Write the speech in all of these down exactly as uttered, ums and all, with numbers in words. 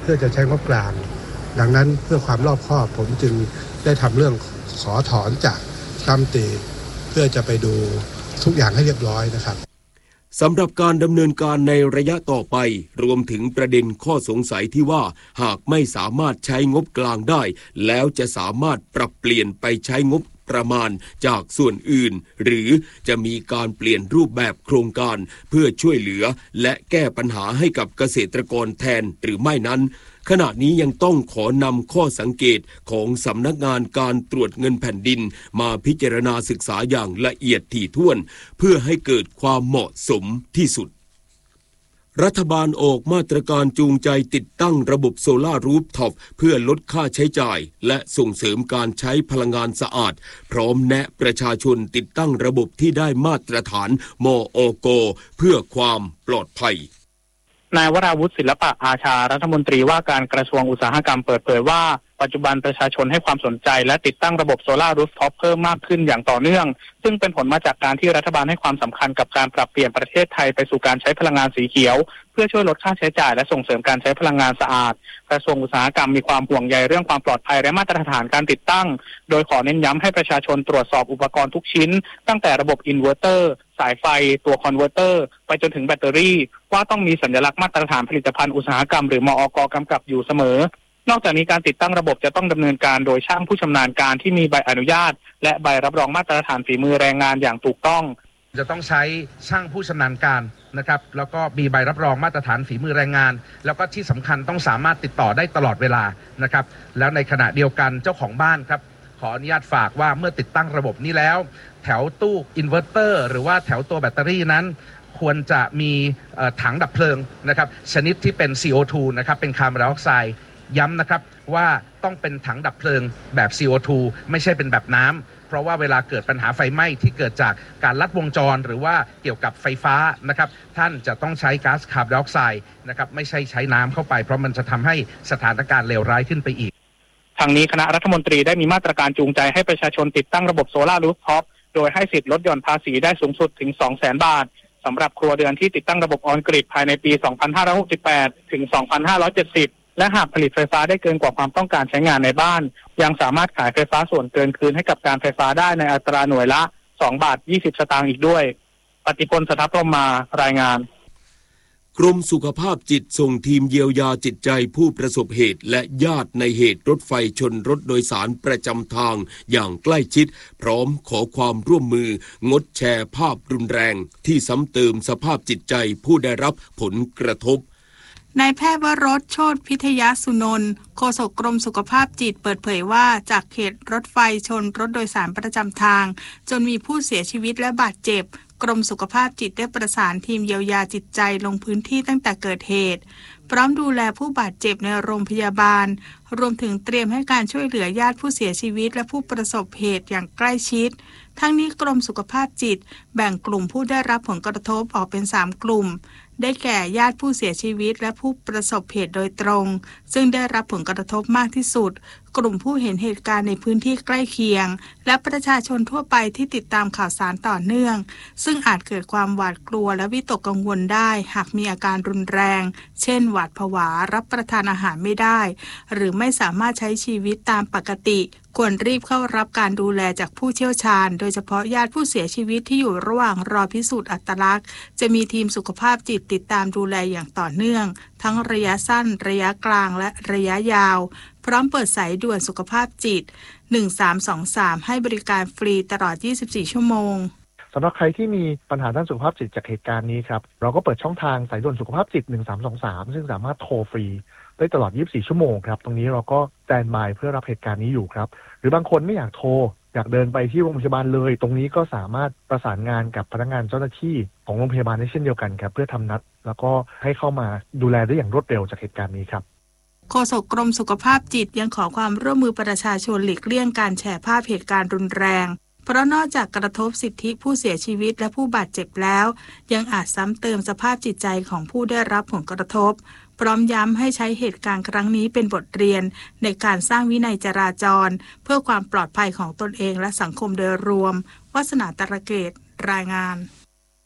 พื่อจะใช้งบกลางดังนั้นเพื่อความรอบคอบผมจึงได้ทำเรื่องขอถอนจากรัฐมนตรีเพื่อจะไปดูทุกอย่างให้เรียบร้อยนะครับสำหรับการดำเนินการในระยะต่อไปรวมถึงประเด็นข้อสงสัยที่ว่าหากไม่สามารถใช้งบกลางได้แล้วจะสามารถปรับเปลี่ยนไปใช้งบประมาณจากส่วนอื่นหรือจะมีการเปลี่ยนรูปแบบโครงการเพื่อช่วยเหลือและแก้ปัญหาให้กับเกษตรกรแทนหรือไม่นั้นขณะนี้ยังต้องขอนำข้อสังเกตของสำนักงานการตรวจเงินแผ่นดินมาพิจารณาศึกษาอย่างละเอียดถี่ถ้วนเพื่อให้เกิดความเหมาะสมที่สุดรัฐบาลออกมาตรการจูงใจติดตั้งระบบโซลาร์รูฟท็อปเพื่อลดค่าใช้จ่ายและส่งเสริมการใช้พลังงานสะอาดพร้อมแนะประชาชนติดตั้งระบบที่ได้มาตรฐานมอก.เพื่อความปลอดภัยนายวราวุฒิศิลปะอาชารัฐมนตรีว่าการกระทรวงอุตสาหกรรมเปิดเผยว่าปัจจุบันประชาชนให้ความสนใจและติดตั้งระบบโซลาร์รูฟท็อปเพิ่มมากขึ้นอย่างต่อเนื่องซึ่งเป็นผลมาจากการที่รัฐบาลให้ความสำคัญกับการปรับเปลี่ยนประเทศไทยไปสู่การใช้พลังงานสีเขียวเพื่อช่วยลดค่าใช้จ่ายและส่งเสริมการใช้พลังงานสะอาดกระทรวงอุตสาหกรรมมีความห่วงใยเรื่องความปลอดภัยและมาตรฐานการติดตั้งโดยขอเน้นย้ำให้ประชาชนตรวจสอบอุปกรณ์ทุกชิ้นตั้งแต่ระบบอินเวอร์เตอร์สายไฟตัวคอนเวอร์เตอร์ไปจนถึงแบตเตอรี่ว่าต้องมีสัญลักษณ์มาตรฐานผลิตภัณฑ์อุตสาหกรรมหรือมอก.กำกับอยู่เสมอนอกจากนี้การติดตั้งระบบจะต้องดำเนินการโดยช่างผู้ชำนาญการที่มีใบอนุญาตและใบรับรองมาตรฐานฝีมือแรงงานอย่างถูกต้องจะต้องใช้ช่างผู้ชำนาญการนะครับแล้วก็มีใบรับรองมาตรฐานฝีมือแรงงานแล้วก็ที่สำคัญต้องสามารถติดต่อได้ตลอดเวลานะครับแล้วในขณะเดียวกันเจ้าของบ้านครับขออนุญาตฝากว่าเมื่อติดตั้งระบบนี้แล้วแถวตู้อินเวอร์เตอร์หรือว่าแถวตัวแบตเตอรี่นั้นควรจะมีถังดับเพลิงนะครับชนิดที่เป็น ซี โอ ทู นะครับเป็นคาร์บอนไดออกไซด์ย้ำนะครับว่าต้องเป็นถังดับเพลิงแบบ ซี โอ ทู ไม่ใช่เป็นแบบน้ำเพราะว่าเวลาเกิดปัญหาไฟไหม้ที่เกิดจากการลัดวงจรหรือว่าเกี่ยวกับไฟฟ้านะครับท่านจะต้องใช้ก๊าซคาร์บอนไดออกไซด์นะครับไม่ใช่ใช้น้ำเข้าไปเพราะมันจะทำให้สถานการณ์เลวร้ายขึ้นไปอีกทางนี้คณะรัฐมนตรีได้มีมาตรการจูงใจให้ประชาชนติดตั้งระบบโซลาร์รูฟท็อปโดยให้สิทธิ์ลดหย่อนภาษีได้สูงสุดถึง สองแสน บาทสำหรับครัวเรือนที่ติดตั้งระบบออนกริดภายในปี สองพันห้าร้อยหกสิบแปด ถึง สองพันห้าร้อยเจ็ดสิบและหากผลิตไฟฟ้าได้เกินกว่าความต้องการใช้งานในบ้านยังสามารถขายไฟฟ้าส่วนเกินคืนให้กับการไฟฟ้าได้ในอัตราหน่วยละสองบาทยี่สิบสตางค์อีกด้วยปฏิพล สทัพพรหมมารายงานกรมสุขภาพจิตส่งทีมเยียวยาจิตใจผู้ประสบเหตุและญาติในเหตุรถไฟชนรถโดยสารประจำทางอย่างใกล้ชิดพร้อมขอความร่วมมืองดแชร์ภาพรุนแรงที่ซ้ำเติมสภาพจิตใจผู้ได้รับผลกระทบนายแพทย์วรสโชติพิทยสุนนท์โฆษกกรมสุขภาพจิตเปิดเผยว่าจากเหตุรถไฟชนรถโดยสารประจำทางจนมีผู้เสียชีวิตและบาดเจ็บกรมสุขภาพจิตได้ประสานทีมเยียวยาจิตใจลงพื้นที่ตั้งแต่เกิดเหตุพร้อมดูแลผู้บาดเจ็บในโรงพยาบาลรวมถึงเตรียมให้การช่วยเหลือญาติผู้เสียชีวิตและผู้ประสบเหตุอย่างใกล้ชิดทั้งนี้กรมสุขภาพจิตแบ่งกลุ่มผู้ได้รับผลกระทบออกเป็นสามกลุ่มได้แก่ญาติผู้เสียชีวิตและผู้ประสบเหตุโดยตรงซึ่งได้รับผลกระทบมากที่สุดกลุ่มผู้เห็นเหตุการณ์ในพื้นที่ใกล้เคียงและประชาชนทั่วไปที่ติดตามข่าวสารต่อเนื่องซึ่งอาจเกิดความหวาดกลัวและวิตกกังวลได้หากมีอาการรุนแรงเช่นหวาดผวารับประทานอาหารไม่ได้หรือไม่สามารถใช้ชีวิตตามปกติควรรีบเข้ารับการดูแลจากผู้เชี่ยวชาญโดยเฉพาะญาติผู้เสียชีวิตที่อยู่ระหว่างรอพิสูจน์อัตลักษณ์จะมีทีมสุขภาพจิตติดตามดูแลอย่างต่อเนื่องทั้งระยะสั้นระยะกลางและระยะยาวพร้อมเปิดสายด่วนสุขภาพจิตหนึ่งสามสองสามให้บริการฟรีตลอดยี่สิบสี่ชั่วโมงสำหรับใครที่มีปัญหาด้านสุขภาพจิตจากเหตุการณ์นี้ครับเราก็เปิดช่องทางสายด่วนสุขภาพจิตหนึ่งสามสองสามซึ่งสามารถโทรฟรีได้ตลอดยี่สิบสี่ชั่วโมงครับตรงนี้เราก็สแตนด์บายเพื่อรับเหตุการณ์นี้อยู่ครับหรือบางคนไม่อยากโทรอยากเดินไปที่โรงพยาบาลเลยตรงนี้ก็สามารถประสานงานกับพนักงานเจ้าหน้าที่ของโรงพยาบาลได้เช่นเดียวกันครับเพื่อทำนัดแล้วก็ให้เข้ามาดูแลได้อย่างรวดเร็วจากเหตุการณ์นี้ครับโฆษกกรมสุขภาพจิตยังขอความร่วมมือประชาชนหลีกเลี่ยงการแชร์ภาพเหตุการณ์รุนแรงเพราะนอกจากกระทบสิทธิผู้เสียชีวิตและผู้บาดเจ็บแล้วยังอาจซ้ำเติมสภาพจิตใจของผู้ได้รับผลกระทบพร้อมย้ำให้ใช้เหตุการณ์ครั้งนี้เป็นบทเรียนในการสร้างวินัยจราจรเพื่อความปลอดภัยของตนเองและสังคมโดยรวมวาสนาตระเกตรายงาน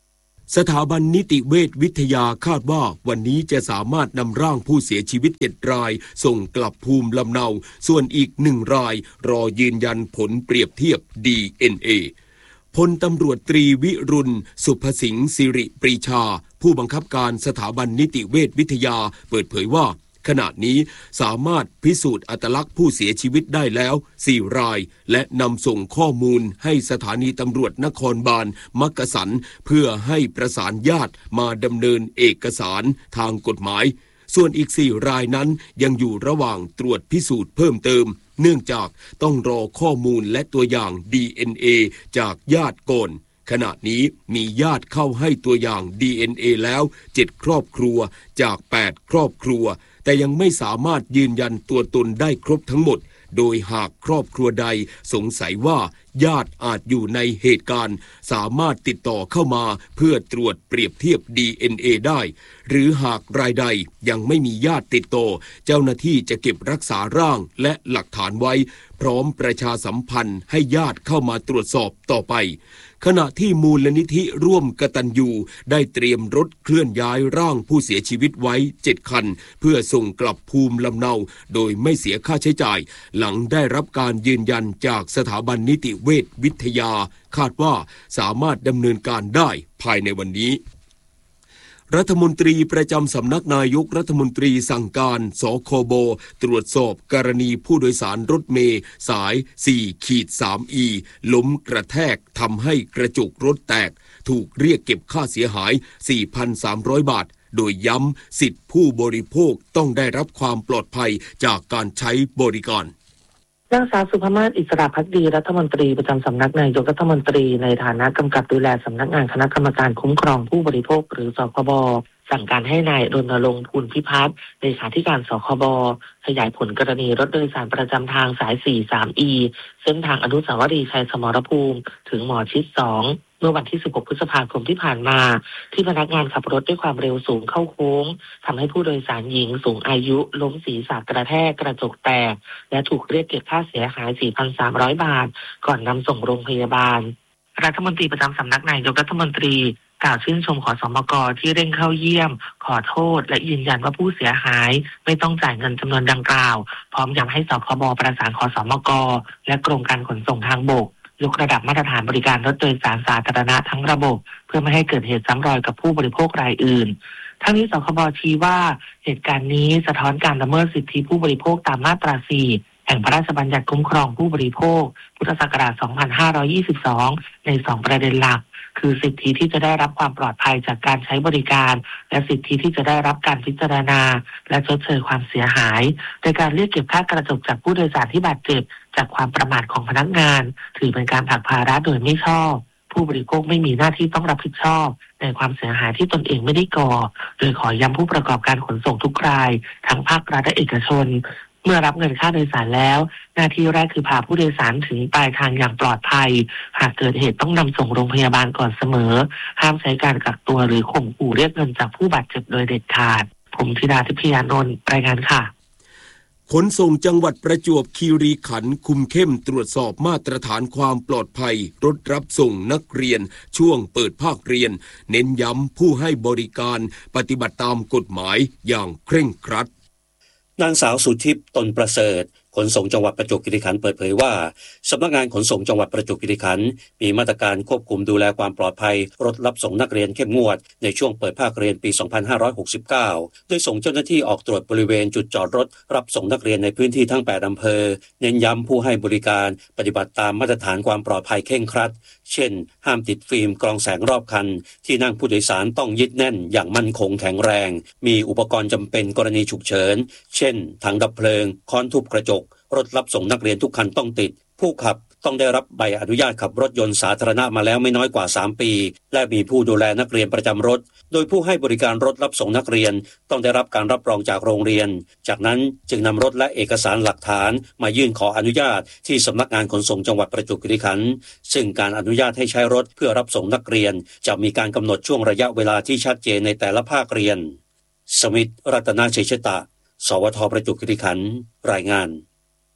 สถาบันนิติเวชวิทยาคาดว่าวันนี้จะสามารถนำร่างผู้เสียชีวิตเจ็ดรายส่งกลับภูมิลำเนาส่วนอีกหนึ่งรายรอยืนยันผลเปรียบเทียบ ดี เอ็น เอ พลตำรวจตรีวิรุณสุภสิงห์สิริปรีชาผู้บังคับการสถาบันนิติเวชวิทยาเปิดเผยว่าขณะนี้สามารถพิสูจน์อัตลักษณ์ผู้เสียชีวิตได้แล้วสี่รายและนำส่งข้อมูลให้สถานีตำรวจนครบาลมักกะสันเพื่อให้ประสานญาติมาดำเนินเอกสารทางกฎหมายส่วนอีกสี่รายนั้นยังอยู่ระหว่างตรวจพิสูจน์เพิ่มเติมเนื่องจากต้องรอข้อมูลและตัวอย่าง ดี เอ็น เอ จากญาติก่อนขณะนี้มีญาติเข้าให้ตัวอย่าง ดี เอ็น เอ แล้วเจ็ดครอบครัวจากแปดครอบครัวแต่ยังไม่สามารถยืนยันตัวตนได้ครบทั้งหมดโดยหากครอบครัวใดสงสัยว่าญาติอาจอยู่ในเหตุการณ์สามารถติดต่อเข้ามาเพื่อตรวจเปรียบเทียบ ดี เอ็น เอ ได้หรือหากรายใดยังไม่มีญาติติดต่อเจ้าหน้าที่จะเก็บรักษาร่างและหลักฐานไว้พร้อมประชาสัมพันธ์ให้ญาติเข้ามาตรวจสอบต่อไปขณะที่มูลนิธิร่วมกตัญญูได้เตรียมรถเคลื่อนย้ายร่างผู้เสียชีวิตไว้เจ็ดคันเพื่อส่งกลับภูมิลำเนาโดยไม่เสียค่าใช้จ่ายหลังได้รับการยืนยันจากสถาบันนิติเวชวิทยาคาดว่าสามารถดำเนินการได้ภายในวันนี้รัฐมนตรีประจำสำนักนายกรัฐมนตรีสั่งการสคบตรวจสอบกรณีผู้โดยสารรถเมล์สาย สี่ สาม อี ล้มกระแทกทำให้กระจกรถแตกถูกเรียกเก็บค่าเสียหาย สี่พันสามร้อย บาทโดยย้ำสิทธิผู้บริโภคต้องได้รับความปลอดภัยจากการใช้บริการนางสาวสุภมาศอิสระภักดีรัฐมนตรีประจำสำนักนายกรัฐมนตรีในฐานะกำกับดูแลสำนักงานคณะกรรมการคุ้มครองผู้บริโภคหรือสคบสั่งการให้นายรณรงค์ภูลพิพัฒน์เลขาธิการสคบขยายผลกรณีรถโดยสารประจำทางสาย สี่ สาม อี เส้นทางอนุสาวรีย์ชัยสมรภูมิถึงหมอชิดสองเมื่อวันที่สิบหกพฤษภาคมที่ผ่านมาที่พนักงานขับรถด้วยความเร็วสูงเข้าโค้งทำให้ผู้โดยสารหญิงสูงอายุล้มศีรษะกระแทกกระจกแตกและถูกเรียกเก็บค่าเสียหาย สี่พันสามร้อย บาทก่อนนำส่งโรงพยาบาลรัฐมนตรีประจำสำนักนายกรัฐมนตรีกล่าวชื่นชมขสมกที่เร่งเข้าเยี่ยมขอโทษและยืนยันว่าผู้เสียหายไม่ต้องจ่ายเงินจำนวนดังกล่าวพร้อมย้ำให้สคบประสานขสมกและกรมการขนส่งทางบกยกระดับมาตรฐานบริการรถโดยสารสาธารณะทั้งระบบเพื่อไม่ให้เกิดเหตุซ้ำรอยกับผู้บริโภครายอื่นทั้งนี้สคบชี้ว่าเหตุการณ์นี้สะท้อนการละเมิดสิทธิผู้บริโภคตามมาตราสี่แห่งพระราชบัญญัติคุ้มครองผู้บริโภคพุทธศักราชสองพันห้าร้อยยี่สิบสองในสองประเด็นหลักคือสิทธิที่จะได้รับความปลอดภัยจากการใช้บริการและสิทธิที่จะได้รับการพิจารณาและชดเชยความเสียหายโดยการเรียกเก็บค่ากระจกจากผู้โดยสารที่บาดเจ็บจากความประมาทของพนักงานถือเป็นการผลักภาระโดยไม่ชอบผู้บริโภคไม่มีหน้าที่ต้องรับผิดชอบในความเสียหายที่ตนเองไม่ได้ก่อโดยขอย้ำผู้ประกอบการขนส่งทุกรายทั้งภาครัฐและเอกชนเมื่อรับเงินค่าโดยสารแล้วหน้าที่แรกคือพาผู้โดยสารถึงปลายทางอย่างปลอดภัยหากเกิดเหตุต้องนำส่งโรงพยาบาลก่อนเสมอห้ามใช้การกักตัวหรือข่มขู่เรียกเงินจากผู้บาดเจ็บโดยเด็ดขาดผมธิดาทิพยานนท์รายงานค่ะขนส่งจังหวัดประจวบคีรีขันธ์คุมเข้มตรวจสอบมาตรฐานความปลอดภัยรถรับส่งนักเรียนช่วงเปิดภาคเรียนเน้นย้ำผู้ให้บริการปฏิบัติตามกฎหมายอย่างเคร่งครัดนางสาวสุทิพย์ตนประเสริฐขนส่งจังหวัดประจวบคีรีขันธ์เปิดเผยว่าสำนักงานขนส่งจังหวัดประจวบคีรีขันธ์มีมาตรการควบคุมดูแลความปลอดภัยรถรับส่งนักเรียนเข้มงวดในช่วงเปิดภาคเรียนปี สองพันห้าร้อยหกสิบเก้า โดยส่งเจ้าหน้าที่ออกตรวจบริเวณจุดจอดรถรับส่งนักเรียนในพื้นที่ทั้งแปดอำเภอเน้นย้ำผู้ให้บริการปฏิบัติตามมาตรฐานความปลอดภัยเคร่งครัดเช่นห้ามติดฟิล์มกรองแสงรอบคันที่นั่งผู้โดยสารต้องยึดแน่นอย่างมั่นคงแข็งแรงมีอุปกรณ์จำเป็นกรณีฉุกเฉินเช่นถังดับเพลิงค้อนทุบกระจกรถรับส่งนักเรียนทุกคันต้องติดผู้ขับต้องได้รับใบอนุญาตขับรถยนต์สาธารณะมาแล้วไม่น้อยกว่าสามปีและมีผู้ดูแลนักเรียนประจำรถโดยผู้ให้บริการรถรับส่งนักเรียนต้องได้รับการรับรองจากโรงเรียนจากนั้นจึงนำรถและเอกสารหลักฐานมายื่นขออนุญาตที่สำนักงานขนส่งจังหวัดประจวบคีรีขันธ์ซึ่งการอนุญาตให้ใช้รถเพื่อรับส่งนักเรียนจะมีการกำหนดช่วงระยะเวลาที่ชัดเจนในแต่ละภาคเรียนสมิทธิ์รัตนชัยชตะสวทประจวบคีรีขันธ์รายงาน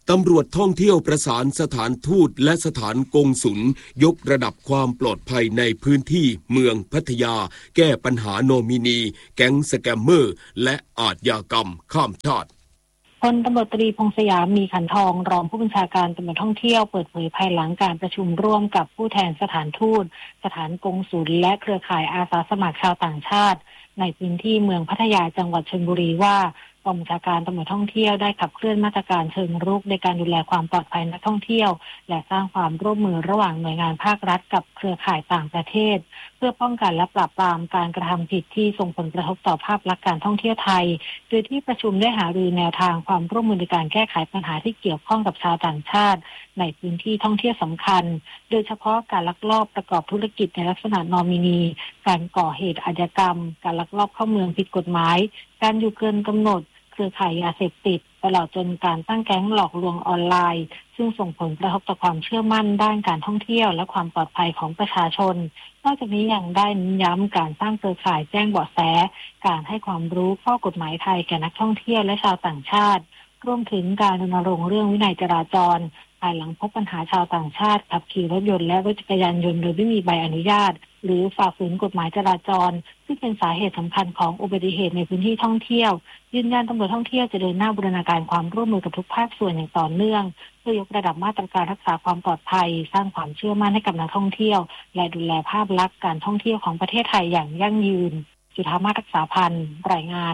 ตำรวจท่องเที่ยวประสานสถานทูตและสถานกงสุลยกระดับความปลอดภัยในพื้นที่เมืองพัทยาแก้ปัญหาโนมินีแก๊งสแกมเมอร์และอาชญากรรมข้ามชาติพลตำรวจตรีพงษ์สยามมีขันทองรองผู้บัญชาการตำรวจท่องเที่ยวเปิดเผยภายหลังการประชุมร่วมกับผู้แทนสถานทูตสถานกงสุลและเครือข่ายอาสาสมัครชาวต่างชาติในพื้นที่เมืองพัทยาจังหวัดชลบุรีว่ากองบัญชาการตำรวจท่องเที่ยวได้ขับเคลื่อนมาตรการเชิงรุกในการดูแลความปลอดภัยนักท่องเที่ยวและสร้างความร่วมมือระหว่างหน่วยงานภาครัฐกับเครือข่ายต่างประเทศเพื่อป้องกันและปราบปรามการกระทำผิดที่ส่งผลกระทบต่อภาพลักษณ์การท่องเที่ยวไทยโดยที่ประชุมได้หารือแนวทางความร่วมมือในการแก้ไขปัญหาที่เกี่ยวข้องกับชาวต่างชาติในพื้นที่ท่องเที่ยวสำคัญโดยเฉพาะการลักลอบประกอบธุรกิจในลักษณะนอมินีการก่อเหตุอาชญากรรมการลักลอบเข้าเมืองผิดกฎหมายการอยู่เกินกำหนดเครือข่ายยาเสพติดตลอดจนการตั้งแก๊งหลอกลวงออนไลน์ซึ่งส่งผลกระทบต่อความเชื่อมั่นด้านการท่องเที่ยวและความปลอดภัยของประชาชนนอกจากนี้ยังได้เน้นย้ำการสร้างเครือข่ายแจ้งเบาะแสการให้ความรู้ข้อกฎหมายไทยแก่นักท่องเที่ยวและชาวต่างชาติรวมถึงการรณรงค์เรื่องวินัยจราจรภายหลังพบปัญหาชาวต่างชาติขับขี่รถยนต์และรถจักรยานยนต์โดยไม่มีใบอนุญาตหรือฝ่าฝืนกฎหมายจราจรซึ่งเป็นสาเหตุสำคัญของอุบัติเหตุในพื้นที่ท่องเที่ยวยืนยันตำรวจท่องเที่ยวจะเดินหน้าบูรณาการความร่วมมือกับทุกภาคส่วนอย่างต่อเนื่องเพื่อยกระดับมาตรการรักษาความปลอดภัยสร้างความเชื่อมั่นให้กับนักท่องเที่ยวและดูแลภาพลักษณ์การท่องเที่ยวของประเทศไทยอย่างยั่งยืนจุฑามาศรักษาพันธ์รายงาน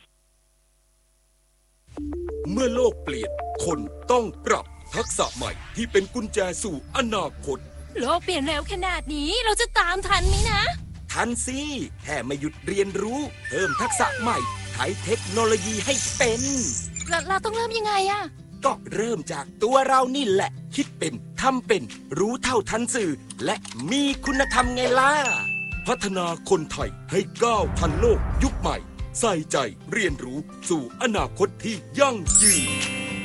เมื่อโลกเปลี่ยนคนต้องปรับทักษะใหม่ที่เป็นกุญแจสู่อนาคตโลกเปลี่ยนเร็วขนาดนี้เราจะตามทันไหมนะทันสิแค่ไม่หยุดเรียนรู้เพิ่มทักษะใหม่ใช้เทคโนโลยีให้เป็นเราเราต้องเริ่มยังไงอะก็เริ่มจากตัวเรานี่แหละคิดเป็นทำเป็นรู้เท่าทันสื่อและมีคุณธรรมไงล่ะพัฒนาคนไทยให้ก้าวทันโลกยุคใหม่ใส่ใจเรียนรู้สู่อนาคตที่ยั่งยืน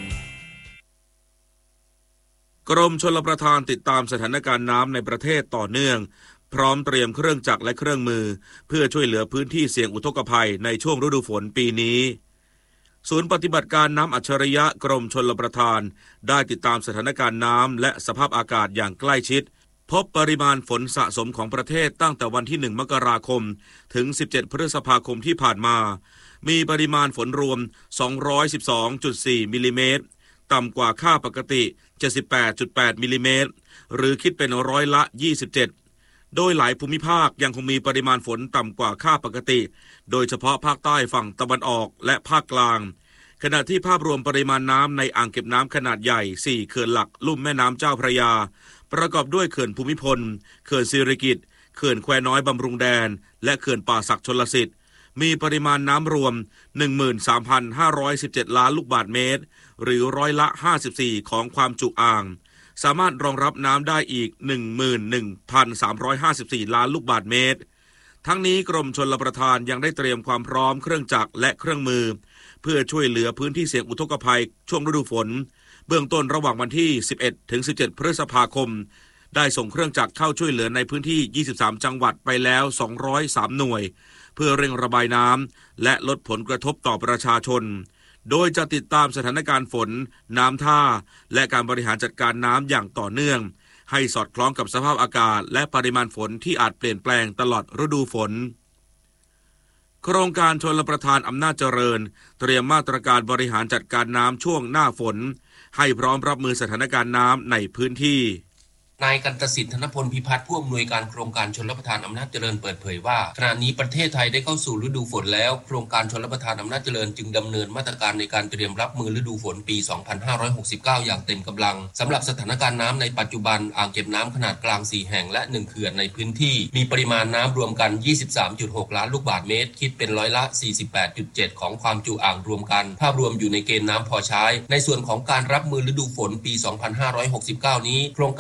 กรมชลประทานติดตามสถานการณ์น้ำในประเทศต่อเนื่องพร้อมเตรียมเครื่องจักรและเครื่องมือเพื่อช่วยเหลือพื้นที่เสี่ยงอุทกภัยในช่วงฤดูฝนปีนี้ศูนย์ปฏิบัติการน้ำอัจฉริยะกรมชลประทานได้ติดตามสถานการณ์น้ำและสภาพอากาศอย่างใกล้ชิดพบปริมาณฝนสะสมของประเทศตั้งแต่วันที่หนึ่งมกราคมถึงสิบเจ็ดพฤษภาคมที่ผ่านมามีปริมาณฝนรวม สองร้อยสิบสองจุดสี่ มิลลิเมตรต่ำกว่าค่าปกติ เจ็ดสิบแปดจุดแปด มิลลิเมตรหรือคิดเป็นร้อยละยี่สิบเจ็ดโดยหลายภูมิภาคยังคงมีปริมาณฝนต่ำกว่าค่าปกติโดยเฉพาะภาคใต้ฝั่งตะวันออกและภาคกลางขณะที่ภาพรวมปริมาณน้ำในอ่างเก็บน้ำขนาดใหญ่สี่เขื่อนหลักลุ่มแม่น้ำเจ้าพระยาประกอบด้วยเขื่อนภูมิพลเขื่อนสิริกิติ์เขื่อนแควน้อยบำรุงแดนและเขื่อนป่าสักชลสิทธิ์มีปริมาณน้ำรวม หนึ่งหมื่นสามพันห้าร้อยสิบเจ็ด ล้านลูกบาศก์เมตรหรือร้อยละห้าสิบสี่ของความจุอ่างสามารถรองรับน้ำได้อีก หนึ่งหมื่นหนึ่งพันสามร้อยห้าสิบสี่ ล้านลูกบาศก์เมตรทั้งนี้กรมชลประทานยังได้เตรียมความพร้อมเครื่องจักรและเครื่องมือเพื่อช่วยเหลือพื้นที่เสี่ยงอุทกภัยช่วงฤดูฝนเบื้องต้นระหว่างวันที่สิบเอ็ดถึงสิบเจ็ดพฤษภาคมได้ส่งเครื่องจักรเข้าช่วยเหลือในพื้นที่ยี่สิบสามจังหวัดไปแล้วสองร้อยสามหน่วยเพื่อเร่งระบายน้ำและลดผลกระทบต่อประชาชนโดยจะติดตามสถานการณ์ฝนน้ำท่าและการบริหารจัดการน้ำอย่างต่อเนื่องให้สอดคล้องกับสภาพอากาศและปริมาณฝนที่อาจเปลี่ยนแปลงตลอดฤดูฝนโครงการชลประทานอำนาจเจริญเตรียมมาตรการบริหารจัดการน้ำช่วงหน้าฝนให้พร้อมรับมือสถานการณ์น้ำในพื้นที่นายกันตสิทธิ์ธนพลพิพัฒน์ผู้อำนวยการโครงการชลประทานอำนาจเจริญเปิดเผยว่าขณะนี้ประเทศไทยได้เข้าสู่ฤดูฝนแล้วโครงการชลประทานอำนาจเจริญจึงดำเนินมาตรการในการเตรียมรับมือฤดูฝนปี สองพันห้าร้อยหกสิบเก้า อย่างเต็มกำลังสำหรับสถานการณ์น้ำในปัจจุบันอ่างเก็บน้ำขนาดกลางสี่แห่งและหนึ่งเขื่อนในพื้นที่มีปริมาณน้ำรวมกัน ยี่สิบสามจุดหก ล้านลูกบาศก์เมตรคิดเป็นร้อยละ สี่สิบแปดจุดเจ็ด ของความจุอ่างรวมกันภาพรวมอยู่ในเกณฑ์น้ำพอใช้ในส่วนของการรับมือฤดูฝนปี สองพันห้าร้อยหกสิบเก้า นี้โครงการชลประ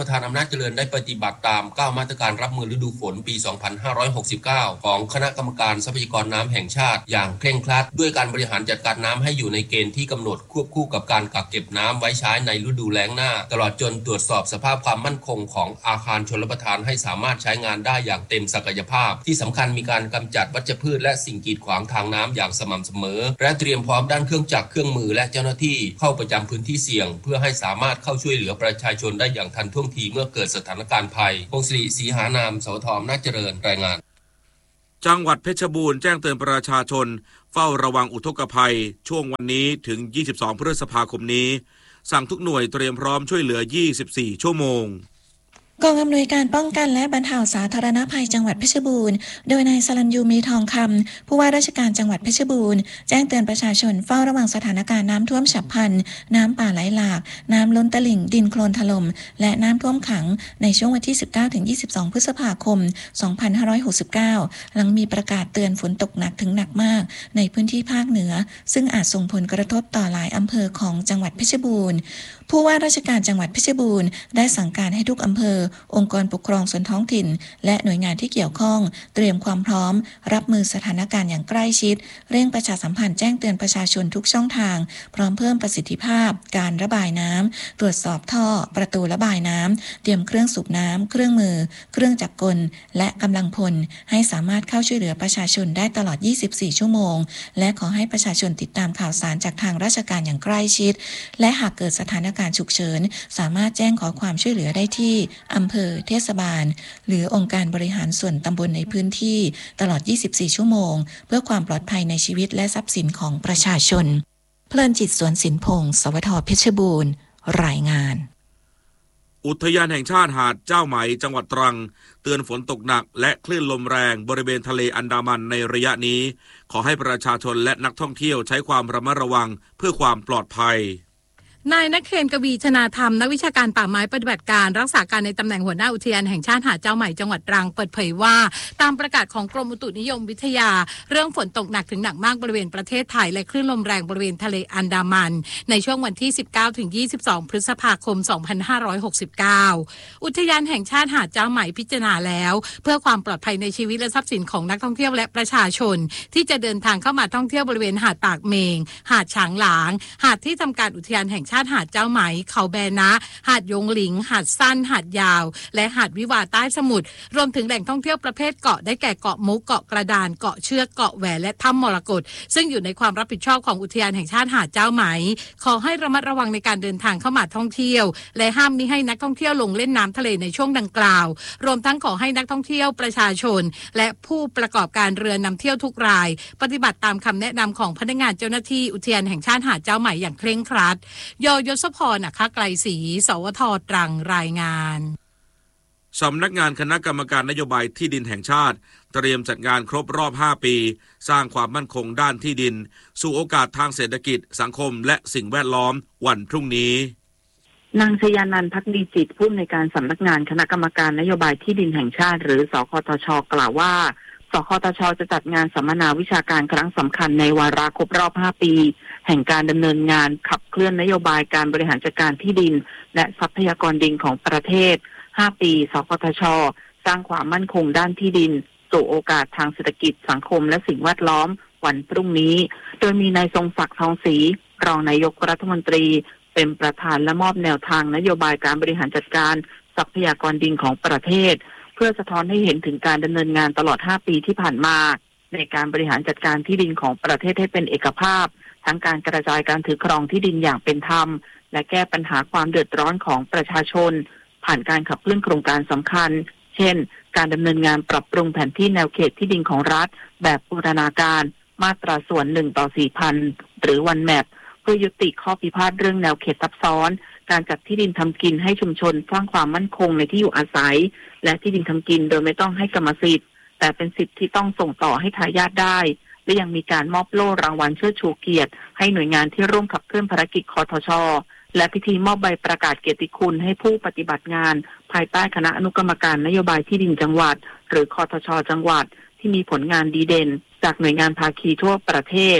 ประทานอำนาจเจริญได้ปฏิบัติตามเก้ามาตรการรับมือฤดูฝนปี สองพันห้าร้อยหกสิบเก้า ของคณะกรรมการทรัพยากรน้ำแห่งชาติอย่างเคร่งครัดด้วยการบริหารจัดการน้ำให้อยู่ในเกณฑ์ที่กำหนดควบคู่กับการกักเก็บน้ำไว้ใช้ในฤดูแล้งหน้าตลอดจนตรวจสอบสภาพความมั่นคงของอาคารชลประทานให้สามารถใช้งานได้อย่างเต็มศักยภาพที่สำคัญมีการกำจัดวัชพืชและสิ่งกีดขวางทางน้ำอย่างสม่ำเสมอและเตรียมพร้อมด้านเครื่องจักรเครื่องมือและเจ้าหน้าที่เข้าประจำพื้นที่เสี่ยงเพื่อให้สามารถเข้าช่วยเหลือประชาชนได้อย่างทันท่วงทีเมื่อเกิดสถานการณ์ภัยพงศรีศรีหานามสวทอำนาจเจริญรายงานจังหวัดเพชรบูรณ์แจ้งเตือนประชาชนเฝ้าระวังอุทกภัยช่วงวันนี้ถึงยี่สิบสองพฤษภาคมนี้สั่งทุกหน่วยเตรียมพร้อมช่วยเหลือยี่สิบสี่ชั่วโมงกองอำนวยการป้องกันและบรรเทาสาธารณภัยจังหวัดเพชรบูรณ์โดยนายสรัญยูมีทองคำผู้ว่าราชการจังหวัดเพชรบูรณ์แจ้งเตือนประชาชนเฝ้าระวังสถานการณ์น้ำท่วมฉับพลันน้ำป่าไหลหลากน้ำล้นตลิ่งดินโคลนถล่มและน้ำท่วมขังในช่วงวันที่ สิบเก้าถึงยี่สิบสอง พฤษภาคม สองพันห้าร้อยหกสิบเก้า หลังมีประกาศเตือนฝนตกหนักถึงหนักมากในพื้นที่ภาคเหนือซึ่งอาจส่งผลกระทบต่อหลายอำเภอของจังหวัดเพชรบูรณ์ผู้ว่าราชการจังหวัดเพชรบูรณ์ได้สั่งการให้ทุกอำเภอองค์กรปกครองส่วนท้องถิ่นและหน่วยงานที่เกี่ยวข้องเตรียมความพร้อมรับมือสถานการณ์อย่างใกล้ชิดเร่งประชาสัมพันธ์แจ้งเตือนประชาชนทุกช่องทางพร้อมเพิ่มประสิทธิภาพการระบายน้ำตรวจสอบท่อประตูระบายน้ำเตรียมเครื่องสูบน้ำเครื่องมือเครื่องจักรกลและกำลังพลให้สามารถเข้าช่วยเหลือประชาชนได้ตลอดยี่สิบสี่ชั่วโมงและขอให้ประชาชนติดตามข่าวสารจากทางราชการอย่างใกล้ชิดและหากเกิดสถานการณ์ฉุกเฉินสามารถแจ้งขอความช่วยเหลือได้ที่อำเภอเทศบาลหรือองค์การบริหารส่วนตำบลในพื้นที่ตลอดยี่สิบสี่ชั่วโมงเพื่อความปลอดภัยในชีวิตและทรัพย์สินของประชาชนเพลินจิตสวนสินพงศ์สวทเพชรบูรณ์รายงานอุทยานแห่งชาติหาดเจ้าไหมจังหวัดตรังเตือนฝนตกหนักและคลื่นลมแรงบริเวณทะเลอันดามันในระยะนี้ขอให้ประชาชนและนักท่องเที่ยวใช้ความระมัดระวังเพื่อความปลอดภัยนายนักเคนกวีชนาธรรมนักวิชาการป่าไม้ปฏิบัติการรักษาการในตำแหน่งหัวหน้าอุทยานแห่งชาติหาดเจ้าใหม่จังหวัดตรังเปิดเผยว่าตามประกาศของกรมอุตุนิยมวิทยาเรื่องฝนตกหนักถึงหนักมากบริเวณประเทศไทยและคลื่นลมแรงบริเวณทะเลอันดามันในช่วงวันที่ สิบเก้าถึงยี่สิบสอง พฤษภาคม สองพันห้าร้อยหกสิบเก้า อุทยานแห่งชาติหาดเจ้าใหม่พิจารณาแล้วเพื่อความปลอดภัยในชีวิตและทรัพย์สินของนักท่องเที่ยวและประชาชนที่จะเดินทางเข้ามาท่องเที่ยวบริเวณหาดปากเมงหาดฉางหลางหาดที่ทำการอุทยานแห่งชาติหาดเจ้าไหมเขาแบนะหาดยงหลิงหาดสั้นหาดยาวและหาดวิวาใต้สมุทรรวมถึงแหล่งท่องเที่ยวประเภทเกาะได้แก่เกาะมุกเกาะกระดานเกาะเชือกเกาะแหวนและถ้ำมรกตซึ่งอยู่ในความรับผิดชอบของอุทยานแห่งชาติหาดเจ้าไหมขอให้ระมัดระวังในการเดินทางเข้ามาท่องเที่ยวและห้ามมิให้นักท่องเที่ยวลงเล่นน้ำทะเลในช่วงดังกล่าวรวมทั้งขอให้นักท่องเที่ยวประชาชนและผู้ประกอบการเรือนำเที่ยวทุกรายปฏิบัติตามคำแนะนำของพนักงานเจ้าหน้าที่อุทยานแห่งชาติหาดเจ้าไหมอย่างเคร่งครัดยยศพร อัครไกรศรีสวทตรังรายงานสำนักงานคณะกรรมการนโยบายที่ดินแห่งชาติเตรียมจัดงานครบรอบห้าปีสร้างความมั่นคงด้านที่ดินสู่โอกาสทางเศรษฐกิจสังคมและสิ่งแวดล้อมวันพรุ่งนี้นางชยานันท์ ภักดีจิตผู้อำนวยการสำนักงานคณะกรรมการนโยบายที่ดินแห่งชาติหรือสคทช.กล่าวว่าสคทช.จะจัดงานสัมมนาวิชาการครั้งสำคัญในวาระครบรอบห้าปีแห่งการดำเนินงานขับเคลื่อนนโยบายการบริหารจัดการที่ดินและทรัพยากรดินของประเทศห้าปีสคทช.สร้างความมั่นคงด้านที่ดินสู่โอกาสทางเศรษฐกิจสังคมและสิ่งแวดล้อมวันพรุ่งนี้โดยมีนายทรงศักดิ์ทองศรีรองนายกรัฐมนตรีเป็นประธานและมอบแนวทางนโยบายการบริหารจัดการทรัพยากรดินของประเทศเพื่อสะท้อนให้เห็นถึงการดำเนินงานตลอดห้าปีที่ผ่านมาในการบริหารจัดการที่ดินของประเทศให้เป็นเอกภาพทั้งการกระจายการถือครองที่ดินอย่างเป็นธรรมและแก้ปัญหาความเดือดร้อนของประชาชนผ่านการขับเคลื่อนโครงการสำคัญเช่นการดำเนินงานปรับปรุงแผนที่แนวเขตที่ดินของรัฐแบบบูรณาการมาตราส่วนหนึ่งต่อสี่พันหรือวันแมปเพื่อยุติข้อพิพาทเรื่องแนวเขตซับซ้อนการจัดที่ดินทำกินให้ชุมชนสร้างความมั่นคงในที่อยู่อาศัยและที่ดินทำกินโดยไม่ต้องให้กรรมสิทธิ์แต่เป็นสิทธิที่ต้องส่งต่อให้ทายาทได้และยังมีการมอบโล่รางวัลเชิดชูเกียรติให้หน่วยงานที่ร่วมขับเคลื่อนภารกิจคทช.และพิธีมอบใบประกาศเกียรติคุณให้ผู้ปฏิบัติงานภายใต้คณะอนุกรรมการนโยบายที่ดินจังหวัดหรือคทช.จังหวัดที่มีผลงานดีเด่นจากหน่วยงานภาคีทั่วประเทศ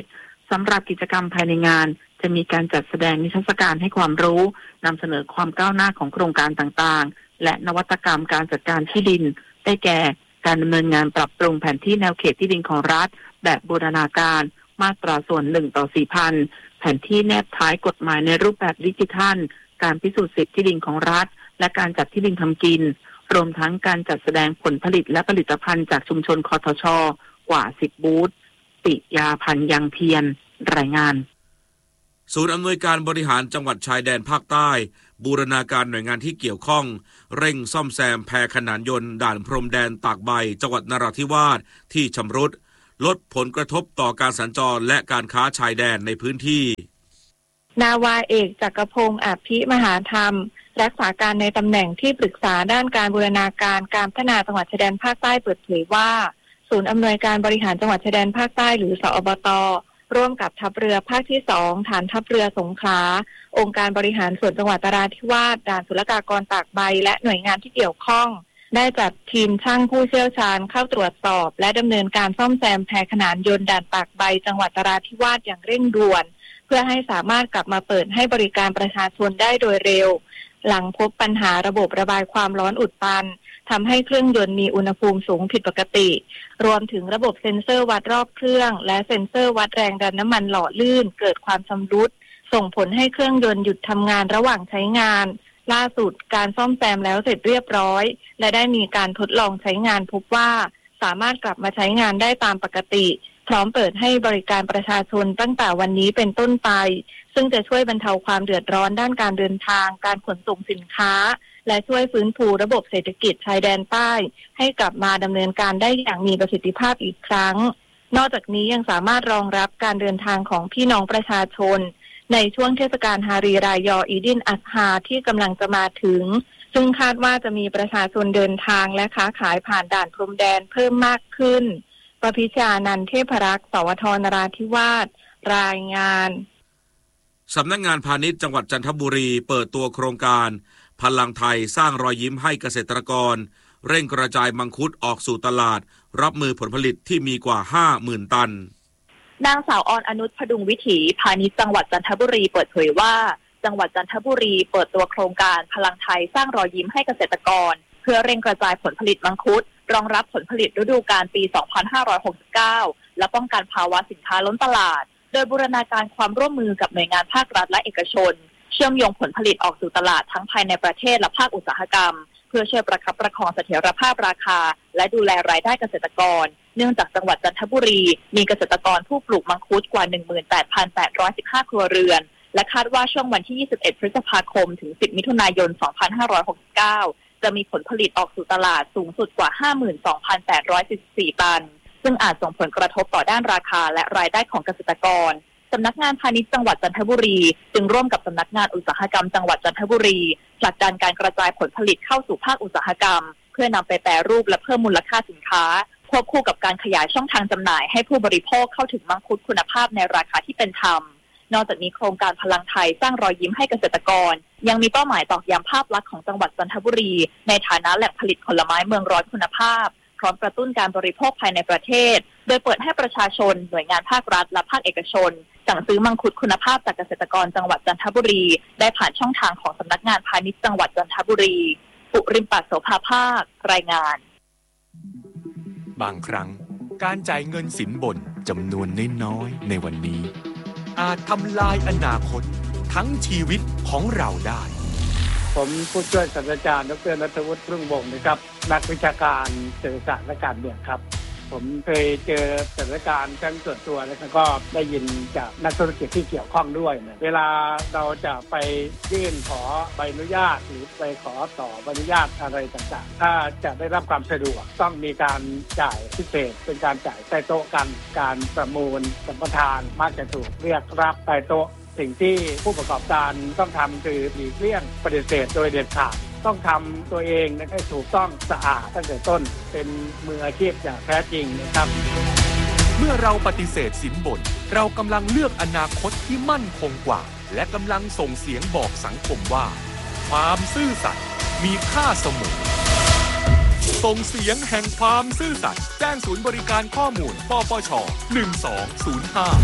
สำหรับกิจกรรมภายในงานจะมีการจัดแสดงนิทรรศการให้ความรู้นำเสนอความก้าวหน้าของโครงการต่างๆและนวัตกรรมการจัดการที่ดินได้แก่การดำเนินงานปรับปรุงแผนที่แนวเขตที่ดินของรัฐแบบบูรณาการมาตราส่วนหนึ่งต่อสี่พันแผนที่แนบท้ายกฎหมายในรูปแบบดิจิทัลการพิสูจน์สิทธิที่ดินของรัฐและการจัดที่ดินทำกินรวมทั้งการจัดแสดงผลผลิตและผลิตภัณฑ์จากชุมชนคทช.กว่าสิบบูธปิยาพันธ์ยังเพียรรายงานศูนย์อำนวยการบริหารจังหวัดชายแดนภาคใต้บูรณาการหน่วยงานที่เกี่ยวข้องเร่งซ่อมแซมแพขนานยนต์ด่านพรมแดนตากใบจังหวัดนราธิวาสที่ชำรุดลดผลกระทบต่อการสัญจรและการค้าชายแดนในพื้นที่นาวาเอกจักรพงศ์อภิมหาธรรมรักษาการในตำแหน่งที่ปรึกษาด้านการบูรณาการการพัฒนาจังหวัดชายแดนภาคใต้เปิดเผยว่าศูนย์อำนวยการบริหารจังหวัดชายแดนภาคใต้หรือสอบต.ร่วมกับทัพเรือภาคที่สองฐานทัพเรือสงขลาองค์การบริหารส่วนจังหวัดนราธิวาสด่านศุลกากรตากใบและหน่วยงานที่เกี่ยวข้องได้จัดทีมช่างผู้เชี่ยวชาญเข้าตรวจสอบและดำเนินการซ่อมแซมแพขนานยนต์ด่านตากใบจังหวัดนราธิวาสอย่างเร่งด่วนเพื่อให้สามารถกลับมาเปิดให้บริการประชาชนได้โดยเร็วหลังพบปัญหาระบบระบายความร้อนอุดตันทำให้เครื่องยนต์มีอุณหภูมิสูงผิดปกติรวมถึงระบบเซ็นเซอร์วัดรอบเครื่องและเซ็นเซอร์วัดแรงดันน้ำมันหล่อลื่นเกิดความชำรุดส่งผลให้เครื่องยนต์หยุดทำงานระหว่างใช้งานล่าสุดการซ่อมแซมแล้วเสร็จเรียบร้อยและได้มีการทดลองใช้งานพบว่าสามารถกลับมาใช้งานได้ตามปกติพร้อมเปิดให้บริการประชาชนตั้งแต่วันนี้เป็นต้นไปซึ่งจะช่วยบรรเทาความเดือดร้อนด้านการเดินทางการขนส่งสินค้าและช่วยฟื้นฟูระบบเศรษฐกิจชายแดนใต้ให้กลับมาดำเนินการได้อย่างมีประสิทธิภาพอีกครั้งนอกจากนี้ยังสามารถรองรับการเดินทางของพี่น้องประชาชนในช่วงเทศกาลฮารีรายออีดินอัฎฮาที่กำลังจะมาถึงซึ่งคาดว่าจะมีประชาชนเดินทางและค้าขายผ่านด่านพรมแดนเพิ่มมากขึ้นประพิชานันท์เทพรักษ์สวทนราธิวาสรายงานสำนักงานพาณิชย์จังหวัดจันทบุรีเปิดตัวโครงการพลังไทยสร้างรอยยิ้มให้เกษตรกรเร่งกระจายมังคุดออกสู่ตลาดรับมือผลผลิตที่มีกว่า ห้าหมื่น ตันนางสาวออนอนุชพดุงวิถีพาณิชย์จังหวัดจันทบุรีเปิดเผยว่าจังหวัดจันทบุรีเปิดตัวโครงการพลังไทยสร้างรอยยิ้มให้เกษตรกรเพื่อเร่งกระจายผลผลิตมังคุดรองรับผลผลิตฤดูกาลปี สองพันห้าร้อยหกสิบเก้า และป้องกันภาวะสินค้าล้นตลาดโดยบูรณาการความร่วมมือกับหน่วยงานภาครัฐและเอกชนเชื่อมโยงผลผลิตออกสู่ตลาดทั้งภายในประเทศและภาคอุตสาหกรรมเพื่อช่วยประคับประคองเสถียรภาพราคาและดูแลรายได้เกษตรกรเนื่องจากจังหวัดจันทบุรีมีเกษตรกรผู้ปลูกมังคุดกว่า หนึ่งหมื่นแปดพันแปดร้อยสิบห้า ครัวเรือนและคาดว่าช่วงวันที่ยี่สิบเอ็ดพฤษภาคมถึงสิบมิถุนายนสองพันห้าร้อยหกสิบเก้าจะมีผลผลิตออกสู่ตลาดสูงสุดกว่า ห้าหมื่นสองพันแปดร้อยสี่สิบสี่ ตันซึ่งอาจส่งผลกระทบต่อด้านราคาและรายได้ของเกษตรกรสำนักงานพาณิชย์จังหวัดจันทบุรีจึงร่วมกับสำนักงานอุตสาหกรรมจังหวัดจันทบุรีผลักดันการกระจายผลผลิตเข้าสู่ภาคอุตสาหกรรมเพื่อนำไปแปรรูปและเพิ่มมูลค่าสินค้าควบคู่กับการขยายช่องทางจำหน่ายให้ผู้บริโภคเข้าถึงมังคุดคุณภาพในราคาที่เป็นธรรมนอกจากนี้โครงการพลังไทยสร้างรอยยิ้มให้เกษตรกรยังมีเป้าหมายตอกย้ำภาพลักษณ์ของจังหวัดจันทบุรีในฐานะแหล่งผลิตผลไม้เมืองร้อนคุณภาพพร้อมกระตุ้นการบริโภคภายในประเทศโดยเปิดให้ประชาชนหน่วยงานภาครัฐและภาคเอกชนสั่งซื้อมังคุดคุณภาพจากเกษตรกรจังหวัดจันทบุรีได้ผ่านช่องทางของสำนักงานพาณิชย์จังหวัดจันทบุรีปุริมปัสโสภาภาครายงานบางครั้งการจ่ายเงินสินบนจำนวนน้อยๆในวันนี้อาจทำลายอนาคตทั้งชีวิตของเราได้ผมผู้ช่วยศาสตราจารย์ดร.ณัฐวุฒิ รุ่งวงศ์นะครับนักวิชาการเศรษฐศาสตร์และการเมืองครับผมเคยเจอสถานการณ์ทั้งส่วนตัวแล้วก็ได้ยินจากนักธุรกิจที่เกี่ยวข้องด้วยนะเวลาเราจะไปยื่นขอใบอนุญาตหรือไปขอต่อใบอนุญาตอะไรต่างๆถ้าจะได้รับความสะดวกต้องมีการจ่ายพิเศษเป็นการจ่ายใต้โต๊ะกันการประมูลสัมปทานมักจะถูกเรียกรับใต้โต๊ะสิ่งที่ผู้ประกอบการต้องทำคือหลีกเลี่ยงปฏิเสธโดยเด็ดขาดต้องทำตัวเองให้ถูกต้องสะอาดตั้งแต่ต้นเป็นมืออาชีพอย่างแท้จริงนะครับเมื่อเราปฏิเสธสินบนเรากำลังเลือกอนาคตที่มั่นคงกว่าและกำลังส่งเสียงบอกสังคมว่าความซื่อสัตย์มีค่าเสมอส่งเสียงแห่งความซื่อสัตย์แจ้งศูนย์บริการข้อมูลปปชหนึ่งสองศูนย์ห้า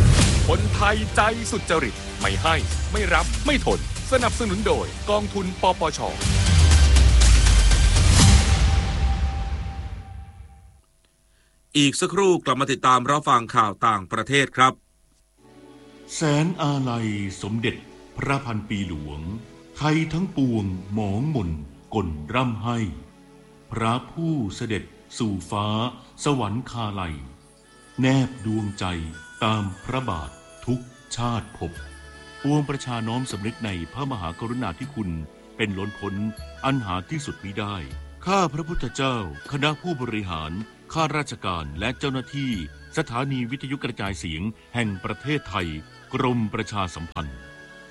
คนไทยใจสุจริตไม่ให้ไม่รับไม่ทนสนับสนุนโดยกองทุนปปช. อีกสักครู่กลับมาติดตามรับฟังข่าวต่างประเทศครับแสนอาลัยสมเด็จพระพันปีหลวงไทยทั้งปวงหมองหม่นก่นร่ำให้พระผู้เสด็จสู่ฟ้าสวรรคาลัยแนบดวงใจตามพระบาททุกชาติภพปวงประชาน้อมสำนึกในพระมหากรุณาธิคุณเป็นล้นพ้นอันหาที่สุดมิได้ข้าพระพุทธเจ้าคณะผู้บริหารข้าราชการและเจ้าหน้าที่สถานีวิทยุกระจายเสียงแห่งประเทศไทยกรมประชาสัมพันธ์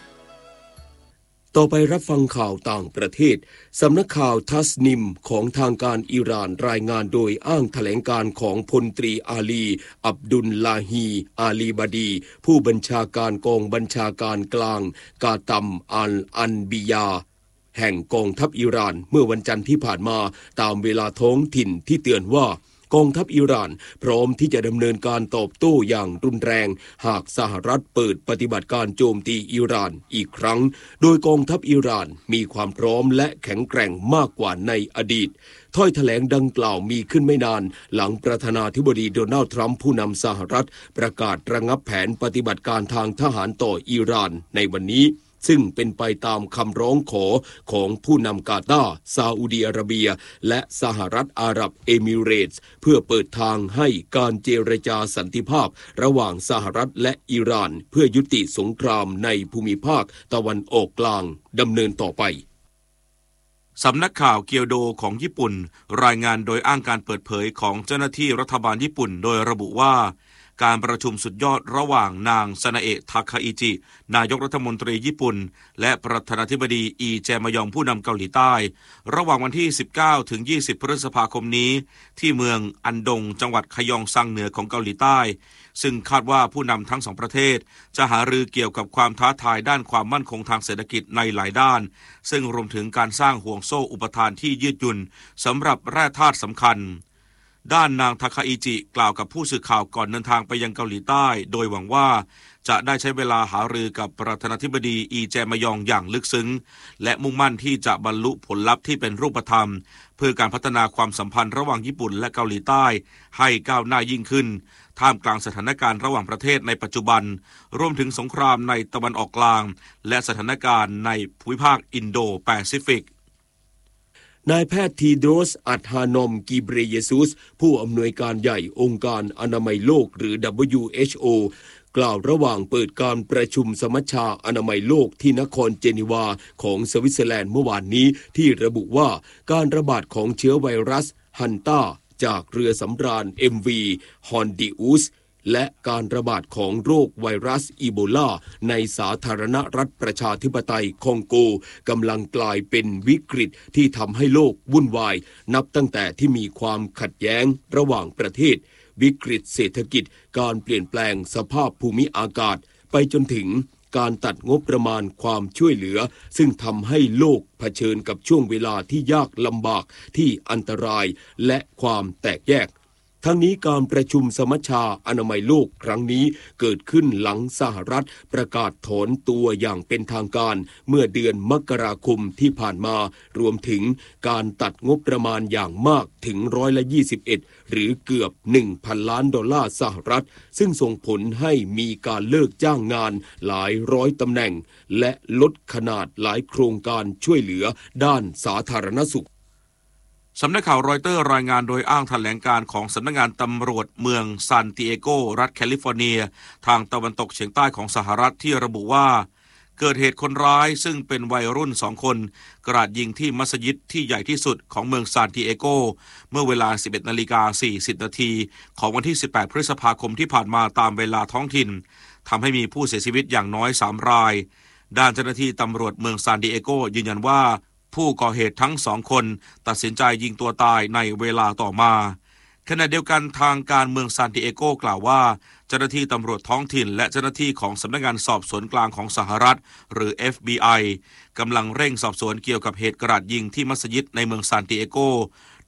ต่อไปรับฟังข่าวต่างประเทศสำนักข่าวทัสนิมของทางการอิหร่านรายงานโดยอ้างแถลงการของพลตรีอาลีอับดุลลาฮีอาลีบาดีผู้บัญชาการกองบัญชาการกลางกาตัมอัลอันบิยาแห่งกองทัพอิหร่านเมื่อวันจันทร์ที่ผ่านมาตามเวลาท้องถิ่นที่เตือนว่ากองทัพอิหร่านพร้อมที่จะดำเนินการตอบโต้อย่างรุนแรงหากสหรัฐเปิดปฏิบัติการโจมตีอิหร่านอีกครั้งโดยกองทัพอิหร่านมีความพร้อมและแข็งแกร่งมากกว่าในอดีตถ้อยแถลงดังกล่าวมีขึ้นไม่นานหลังประธานาธิบดีโดนัลด์ทรัมป์ผู้นำสหรัฐประกาศระงับแผนปฏิบัติการทางทหารต่ออิหร่านในวันนี้ซึ่งเป็นไปตามคำร้องขอของผู้นำกาตาร์ซาอุดิอาระเบียและสหรัฐอาหรับเอมิเรตส์เพื่อเปิดทางให้การเจรจาสันติภาพระหว่างสหรัฐและอิหร่านเพื่อยุติสงครามในภูมิภาคตะวันออกกลางดำเนินต่อไปสำนักข่าวเกียวโดของญี่ปุ่นรายงานโดยอ้างการเปิดเผยของเจ้าหน้าที่รัฐบาลญี่ปุ่นโดยระบุว่าการประชุมสุดยอดระหว่างนางซานาเอะทาคาอิจินายกรัฐมนตรีญี่ปุ่นและประธานาธิบดีอีแจมยองผู้นำเกาหลีใต้ระหว่างวันที่สิบเก้าถึงยี่สิบพฤษภาคมนี้ที่เมืองอันดงจังหวัดคยองซังเหนือของเกาหลีใต้ซึ่งคาดว่าผู้นำทั้งสองประเทศจะหารือเกี่ยวกับความท้าทายด้านความมั่นคงทางเศรษฐกิจในหลายด้านซึ่งรวมถึงการสร้างห่วงโซ่อุปทานที่ยืดหยุ่นสำหรับแร่ธาตุสำคัญด้านนางทาคาอิจิกล่าวกับผู้สื่อข่าวก่อนเดินทางไปยังเกาหลีใต้โดยหวังว่าจะได้ใช้เวลาหารือกับประธานาธิบดีอีแจมยองอย่างลึกซึ้งและมุ่งมั่นที่จะบรรลุผลลัพธ์ที่เป็นรูปธรรมเพื่อการพัฒนาความสัมพันธ์ระหว่างญี่ปุ่นและเกาหลีใต้ให้ก้าวหน้ายิ่งขึ้นท่ามกลางสถานการณ์ระหว่างประเทศในปัจจุบันรวมถึงสงครามในตะวันออกกลางและสถานการณ์ในภูมิภาคอินโดแปซิฟิกนายแพทย์ทีโดรส อัธานอม กิเบรเยซุสผู้อำนวยการใหญ่องค์การอนามัยโลกหรือ ดับเบิลยู เอช โอ กล่าวระหว่างเปิดการประชุมสมัชชาอนามัยโลกที่นครเจนีวาของสวิตเซอร์แลนด์เมื่อวานนี้ที่ระบุว่าการระบาดของเชื้อไวรัสฮันต้าจากเรือสำราญ เอ็ม วี Hondiusและการระบาดของโรคไวรัสอีโบลาในสาธารณรัฐประชาธิปไตยคองโกกำลังกลายเป็นวิกฤตที่ทำให้โลกวุ่นวายนับตั้งแต่ที่มีความขัดแย้งระหว่างประเทศวิกฤตเศรษฐกิจการเปลี่ยนแปลงสภาพภูมิอากาศไปจนถึงการตัดงบประมาณความช่วยเหลือซึ่งทำให้โลกเผชิญกับช่วงเวลาที่ยากลำบากที่อันตรายและความแตกแยกทั้งนี้การประชุมสมัชชาอนามัยโลกครั้งนี้เกิดขึ้นหลังสหรัฐประกาศถอนตัวอย่างเป็นทางการเมื่อเดือนมกราคมที่ผ่านมารวมถึงการตัดงบประมาณอย่างมากถึงร้อยละยี่สิบเอ็ดหรือเกือบ หนึ่งพัน ล้านดอลลาร์สหรัฐซึ่งส่งผลให้มีการเลิกจ้างงานหลายร้อยตำแหน่งและลดขนาดหลายโครงการช่วยเหลือด้านสาธารณสุขสำนักข่าวรอยเตอร์รายงานโดยอ้างแถลงการของสำนักงานตำรวจเมืองซานติเอโกรัฐแคลิฟอร์เนียทางตะวันตกเฉียงใต้ของสหรัฐที่ระบุว่าเกิดเหตุคนร้ายซึ่งเป็นวัยรุ่นสองคนกราดยิงที่มัสยิดที่ใหญ่ที่สุดของเมืองซานติเอโกเมื่อเวลา สิบเอ็ดนาฬิกาสี่สิบนาทีของวันที่สิบแปดพฤษภาคมที่ผ่านมาตามเวลาท้องถิ่นทำให้มีผู้เสียชีวิตอย่างน้อยสามรายด้านเจ้าหน้าที่ตำรวจเมืองซานติเอโกยืนยันว่าผู้ก่อเหตุทั้งสองคนตัดสินใจยิงตัวตายในเวลาต่อมาขณะเดียวกันทางการเมืองซานติเอโกกล่าวว่าเจ้าหน้าที่ตำรวจท้องถิ่นและเจ้าหน้าที่ของสำนักงานสอบสวนกลางของสหรัฐหรือ เอฟ บี ไอ กำลังเร่งสอบสวนเกี่ยวกับเหตุกราดยิงที่มัสยิดในเมืองซานติเอโก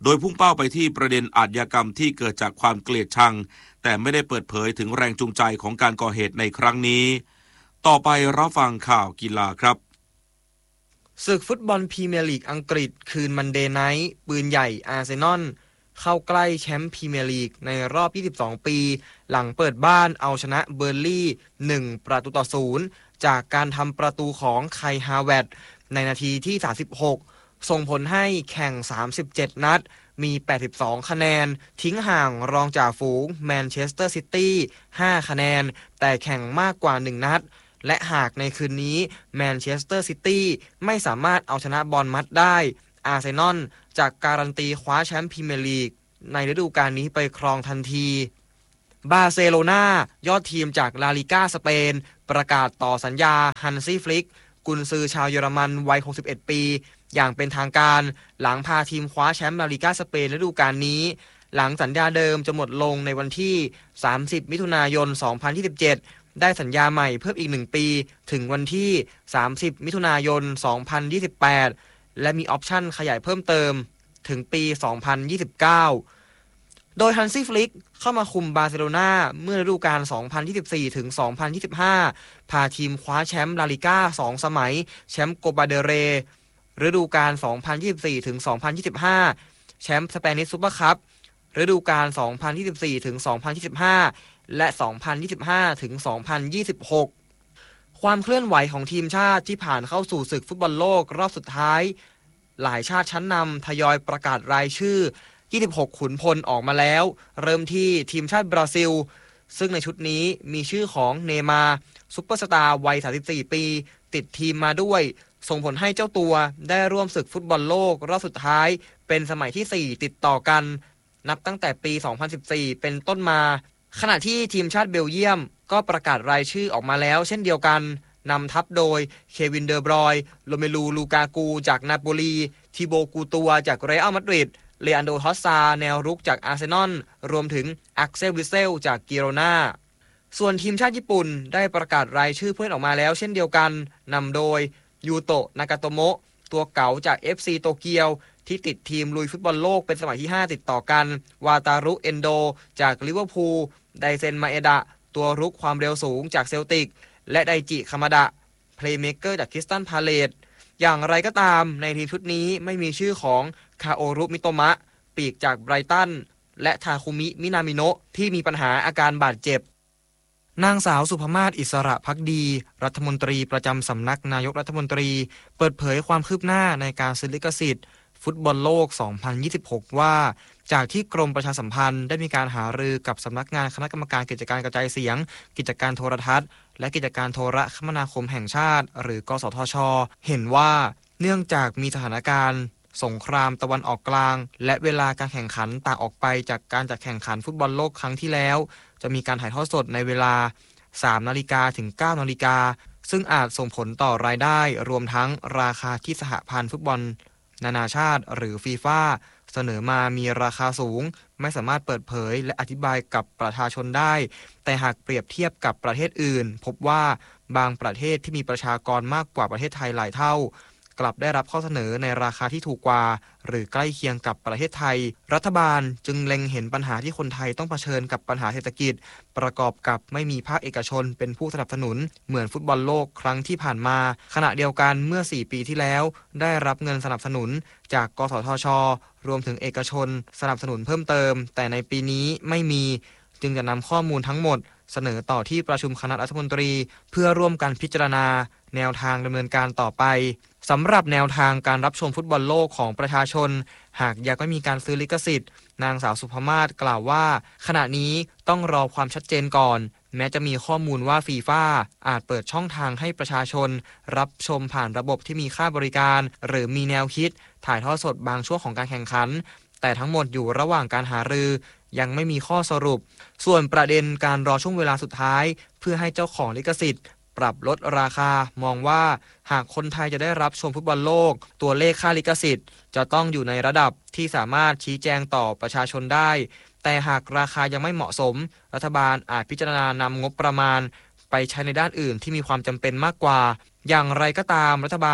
โดยพุ่งเป้าไปที่ประเด็นอาชญากรรมที่เกิดจากความเกลียดชังแต่ไม่ได้เปิดเผยถึงแรงจูงใจของการก่อเหตุในครั้งนี้ต่อไปรับฟังข่าวกีฬาครับศึกฟุตบอลพรีเมียร์ลีกอังกฤษคืนมันเดย์ไนท์ปืนใหญ่อาร์เซนอลเข้าใกล้แชมป์พรีเมียร์ลีกในรอบยี่สิบสองปีหลังเปิดบ้านเอาชนะเบอร์นลี่หนึ่งประตูต่อศูนย์จากการทำประตูของไคลฮาเวร์ตในนาทีที่สามสิบหกส่งผลให้แข่งสามสิบเจ็ดนัดมีแปดสิบสองคะแนนทิ้งห่างรองจ่าฝูงแมนเชสเตอร์ซิตี้ห้าคะแนนแต่แข่งมากกว่าหนึ่งนัดและหากในคืนนี้แมนเชสเตอร์ซิตี้ไม่สามารถเอาชนะบอร์นมัธได้อาร์เซนอลจะการันตีคว้าแชมป์พรีเมียร์ลีกในฤดูกาลนี้ไปครองทันทีบาร์เซโลนายอดทีมจากลาลิก้าสเปนประกาศต่อสัญญาฮันซี่ฟลิกกุนซือชาวเยอรมันวัยหกสิบเอ็ดปีอย่างเป็นทางการหลังพาทีมคว้าแชมป์ลาลิก้าสเปนฤดูกาลนี้หลังสัญญาเดิมจะหมดลงในวันที่สามสิบมิถุนายนสองพันยี่สิบเจ็ดได้สัญญาใหม่เพิ่มอีกหนึ่งปีถึงวันที่สามสิบมิถุนายนสองพันยี่สิบแปดและมีออปชั่นขยายเพิ่มเติมถึงปีสองพันยี่สิบเก้าโดยฮันซี่ฟลิกเข้ามาคุมบาร์เซโลนาเมื่อฤดูกาลสองพันยี่สิบสี่ถึงสองพันยี่สิบห้าพาทีมคว้าแชมป์ลาลิก้าสองสมัยแชมป์โกปาเดเรฤดูกาลสองพันยี่สิบสี่ถึงสองพันยี่สิบห้าแชมป์สเปนิชซุปเปอร์คัพฤดูกาลสองพันยี่สิบสี่ถึงสองพันยี่สิบห้าและสองพันยี่สิบห้าถึงสองพันยี่สิบหกความเคลื่อนไหวของทีมชาติที่ผ่านเข้าสู่ศึกฟุตบอลโลกรอบสุดท้ายหลายชาติชั้นนำทยอยประกาศรายชื่อยี่สิบหกขุนพลออกมาแล้วเริ่มที่ทีมชาติบราซิลซึ่งในชุดนี้มีชื่อของเนย์มาร์ซุปเปอร์สตาร์วัยสามสิบสี่ปีติดทีมมาด้วยส่งผลให้เจ้าตัวได้ร่วมศึกฟุตบอลโลกรอบสุดท้ายเป็นสมัยที่สี่ติดต่อกันนับตั้งแต่ปีสองพันสิบสี่เป็นต้นมาขณะที่ทีมชาติเบลเยียมก็ประกาศรายชื่อออกมาแล้วเช่นเดียวกันนำทัพโดยเควินเดอร์บรอยโรเมลูลูกากูจากนาโปลีทิโบกูตัวจากเรอัลมาดริดเลอันโดทอสซาแนวรุกจากอาร์เซนอลรวมถึงอักเซลวิเซลจากกิโรนาส่วนทีมชาติญี่ปุ่นได้ประกาศรายชื่อเพื่อนออกมาแล้วเช่นเดียวกันนำโดยยูโตะนากาโตโมะตัวเก๋าจาก เอฟ ซี โตเกียวที่ติดทีมลุยฟุตบอลโลกเป็นสมัยที่ห้าติดต่อกันวาตารุเอนโดจากลิเวอร์พูลไดเซนมาเอดะตัวรุกความเร็วสูงจากเซลติกและไดจิคามาดะเพลย์เมกเกอร์จากคริสตัลพาเลซอย่างไรก็ตามในทีมชุดนี้ไม่มีชื่อของคาโอรุมิโตมะปีกจากไบรตันและทาคุมิมินามิโนะที่มีปัญหาอาการบาดเจ็บนางสาวสุภมาศอิสระภักดีรัฐมนตรีประจำสำนักนายกรัฐมนตรีเปิดเผยความคืบหน้าในการซื้อลิขสิทธิ์ฟุตบอลโลกสองพันยี่สิบหกว่าจากที่กรมประชาสัมพันธ์ได้มีการหารือกับสำนักงานคณะกรรมการกิจการกระจายเสียงกิจการโทรทัศน์และกิจการโทรคมนาคมแห่งชาติหรือกสทช.เห็นว่าเนื่องจากมีสถานการณ์สงครามตะวันออกกลางและเวลาการแข่งขันต่างออกไปจากการจัดแข่งขันฟุตบอลโลกครั้งที่แล้วจะมีการถ่ายทอดสดในเวลา สามนาฬิกาถึง เก้านาฬิกาซึ่งอาจส่งผลต่อรายได้รวมทั้งราคาที่สหพันธ์ฟุตบอลนานาชาติหรือฟีฟ่าเสนอมามีราคาสูงไม่สามารถเปิดเผยและอธิบายกับประชาชนได้แต่หากเปรียบเทียบกับประเทศอื่นพบว่าบางประเทศที่มีประชากรมากกว่าประเทศไทยหลายเท่ากลับได้รับข้อเสนอในราคาที่ถูกกว่าหรือใกล้เคียงกับประเทศไทยรัฐบาลจึงเล็งเห็นปัญหาที่คนไทยต้องเผชิญกับปัญหาเศรษฐกิจประกอบกับไม่มีภาคเอกชนเป็นผู้สนับสนุนเหมือนฟุตบอลโลกครั้งที่ผ่านมาขณะเดียวกันเมื่อสี่ปีที่แล้วได้รับเงินสนับสนุนจากกสทช.รวมถึงเอกชนสนับสนุนเพิ่มเติมแต่ในปีนี้ไม่มีจึงจะนำข้อมูลทั้งหมดเสนอต่อที่ประชุมคณะรัฐมนตรีเพื่อร่วมกันพิจารณาแนวทางดำเนินการต่อไปสำหรับแนวทางการรับชมฟุตบอลโลกของประชาชนหากยังไม่มีการซื้อลิขสิทธิ์นางสาวสุภมาศกล่าวว่าขณะนี้ต้องรอความชัดเจนก่อนแม้จะมีข้อมูลว่าฟีฟ่าอาจเปิดช่องทางให้ประชาชนรับชมผ่านระบบที่มีค่าบริการหรือมีแนวคิดถ่ายทอดสดบางช่วงของการแข่งขันแต่ทั้งหมดอยู่ระหว่างการหารือยังไม่มีข้อสรุปส่วนประเด็นการรอช่วงเวลาสุดท้ายเพื่อให้เจ้าของลิขสิทธิ์ปรับลดราคามองว่าหากคนไทยจะได้รับชมฟุตบอลโลกตัวเลขค่าลิขสิทธิ์จะต้องอยู่ในระดับที่สามารถชี้แจงต่อประชาชนได้แต่หากราคายังไม่เหมาะสมรัฐบาลอาจพิจารณานำงบประมาณไปใช้ในด้านอื่นที่มีความจำเป็นมากกว่าอย่างไรก็ตามรัฐบาล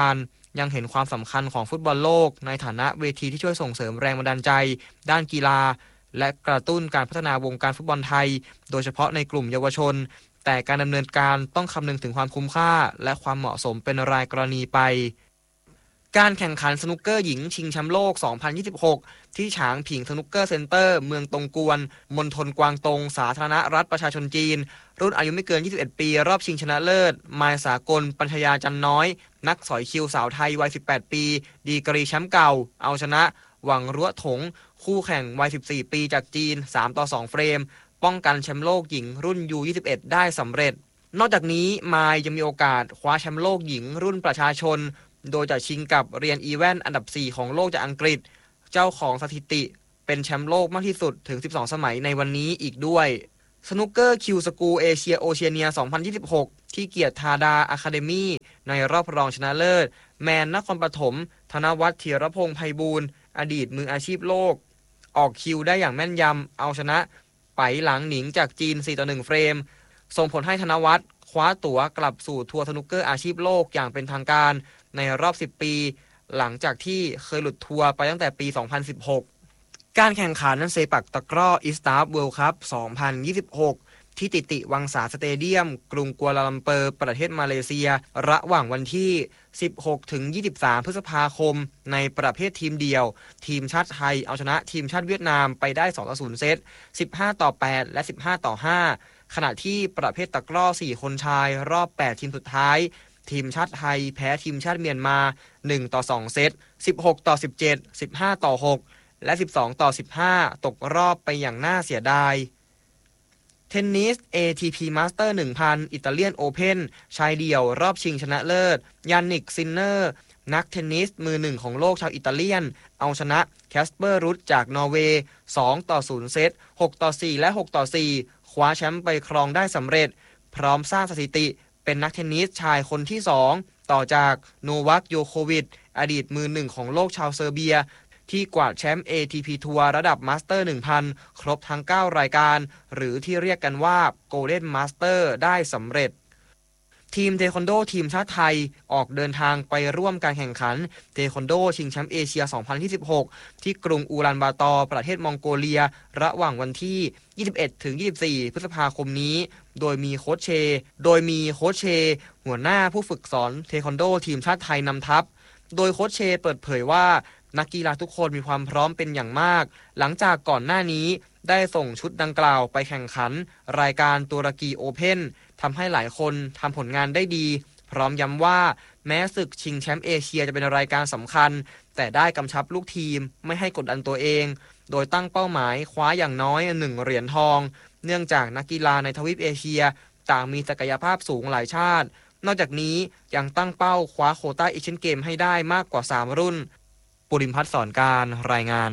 ยังเห็นความสำคัญของฟุตบอลโลกในฐานะเวทีที่ช่วยส่งเสริมแรงบันดาลใจด้านกีฬาและกระตุ้นการพัฒนาวงการฟุตบอลไทยโดยเฉพาะในกลุ่มเยาวชนแต่การดำเนินการต้องคำนึงถึงความคุ้มค่าและความเหมาะสมเป็นรายกรณีไปการแข่งขันสนุกเกอร์หญิงชิงแชมป์โลก สองพันยี่สิบหก ที่ฉางผิงสนุกเกอร์เซ็นเตอร์เมืองตงกวนมณฑลกวางตงสาธารณรัฐประชาชนจีนรุ่นอายุไม่เกินยี่สิบเอ็ดปีรอบชิงชนะเลิศมายสากลปัญชยาจันน้อยนักสอยคิวสาวไทยวัยสิบแปดปีดีกรีแชมป์เก่าเอาชนะหวังรั้วถงคู่แข่งวัยสิบสี่ปีจากจีนสามต่อสองเฟรมป้องกันแชมป์โลกหญิงรุ่น ยู ยี่สิบเอ็ด ได้สำเร็จนอกจากนี้มายยังมีโอกาสคว้าแชมป์โลกหญิงรุ่นประชาชนโดยจะชิงกับเรียนอีแวนอันดับสี่ของโลกจากอังกฤษเจ้าของสถิติเป็นแชมป์โลกมากที่สุดถึงสิบสองสมัยในวันนี้อีกด้วยสนุกเกอร์คิวสกูลเอเชียโอเชียเนียสองพันยี่สิบหกที่เกียรติธาดาอะคาเดมี่ในรอบรองชนะเลิศแมนนครปฐมธนวัฒน์ธีรพงษ์ไพบูลย์อดีตมืออาชีพโลกออกคิวได้อย่างแม่นยำเอาชนะไปหลังหนิงจากจีนสี่ต่อหนึ่งเฟรมส่งผลให้ธนวัฒน์คว้าตั๋วกลับสู่ทัวร์สนุกเกอร์อาชีพโลกอย่างเป็นทางการในรอบสิบปีหลังจากที่เคยหลุดทัวร์ไปตั้งแต่ปีสองพันสิบหกการแข่งขันเซปักตะกร้ออิสตาร์เวิลด์คัพสองพันยี่สิบหกที่ติติวังสาสเตเดียมกรุงกัวลาลัมเปอร์ประเทศมาเลเซียระหว่างวันที่สิบหกถึงยี่สิบสามพฤษภาคมในประเภททีมเดียวทีมชาติไทยเอาชนะทีมชาติเวียดนามไปได้สองต่อศูนย์เซตสิบห้าต่อแปดและสิบห้าต่อห้าขณะที่ประเภทตะกร้อสี่คนชายรอบแปดทีมสุดท้ายทีมชาติไทยแพ้ทีมชาติเมียนมาหนึ่งต่อสองเซตสิบหกต่อสิบเจ็ด สิบห้าต่อหกและสิบสองต่อสิบห้าตกรอบไปอย่างน่าเสียดายเทนนิส เอ ที พี Master หนึ่งพัน อิตาเลียนโอเพ่นชายเดี่ยวรอบชิงชนะเลิศยานิกซินเนอร์นักเทนนิสมือหนึ่งของโลกชาวอิตาเลียนเอาชนะแคสเปอร์รุดจากนอร์เวย์สองต่อศูนย์เซตหกต่อสี่และหกต่อสี่คว้าแชมป์ไปครองได้สำเร็จพร้อมสร้างสถิติเป็นนักเทนนิสชายคนที่สองต่อจากโนวัคโยโควิชอดีตมือหนึ่งของโลกชาวเซอร์เบียที่กวาดแชมป์ เอ ที พี ทัวร์ระดับมาสเตอร์ หนึ่งพัน ครบทั้งเก้ารายการหรือที่เรียกกันว่า Golden Master ได้สำเร็จทีมเทควันโดทีมชาติไทยออกเดินทางไปร่วมการแข่งขันเทควันโดชิงแชมป์เอเชียสองพันยี่สิบหกที่กรุงอูลันบาตอร์ประเทศมองโกเลียระหว่างวันที่ยี่สิบเอ็ดถึงยี่สิบสี่พฤษภาคมนี้โดยมีโค้ชเชโดยมีโค้ชเชหัวหน้าผู้ฝึกสอนเทควันโดทีมชาติไทยนำทัพโดยโค้ชเชเปิดเผยว่านักกีฬาทุกคนมีความพร้อมเป็นอย่างมากหลังจากก่อนหน้านี้ได้ส่งชุดดังกล่าวไปแข่งขันรายการตุรกีโอเพ่นทำให้หลายคนทำผลงานได้ดีพร้อมย้ำว่าแม้ศึกชิงแชมป์เอเชียจะเป็นรายการสำคัญแต่ได้กำชับลูกทีมไม่ให้กดดันตัวเองโดยตั้งเป้าหมายคว้าอย่างน้อยหนึ่งเหรียญทองเนื่องจากนักกีฬาในทวีปเอเชียต่างมีศักยภาพสูงหลายชาตินอกจากนี้ยังตั้งเป้าคว้าโควต้าเอเชียนเกมให้ได้มากกว่าสามรุ่นปุริมพัฒน์สอนการรายงาน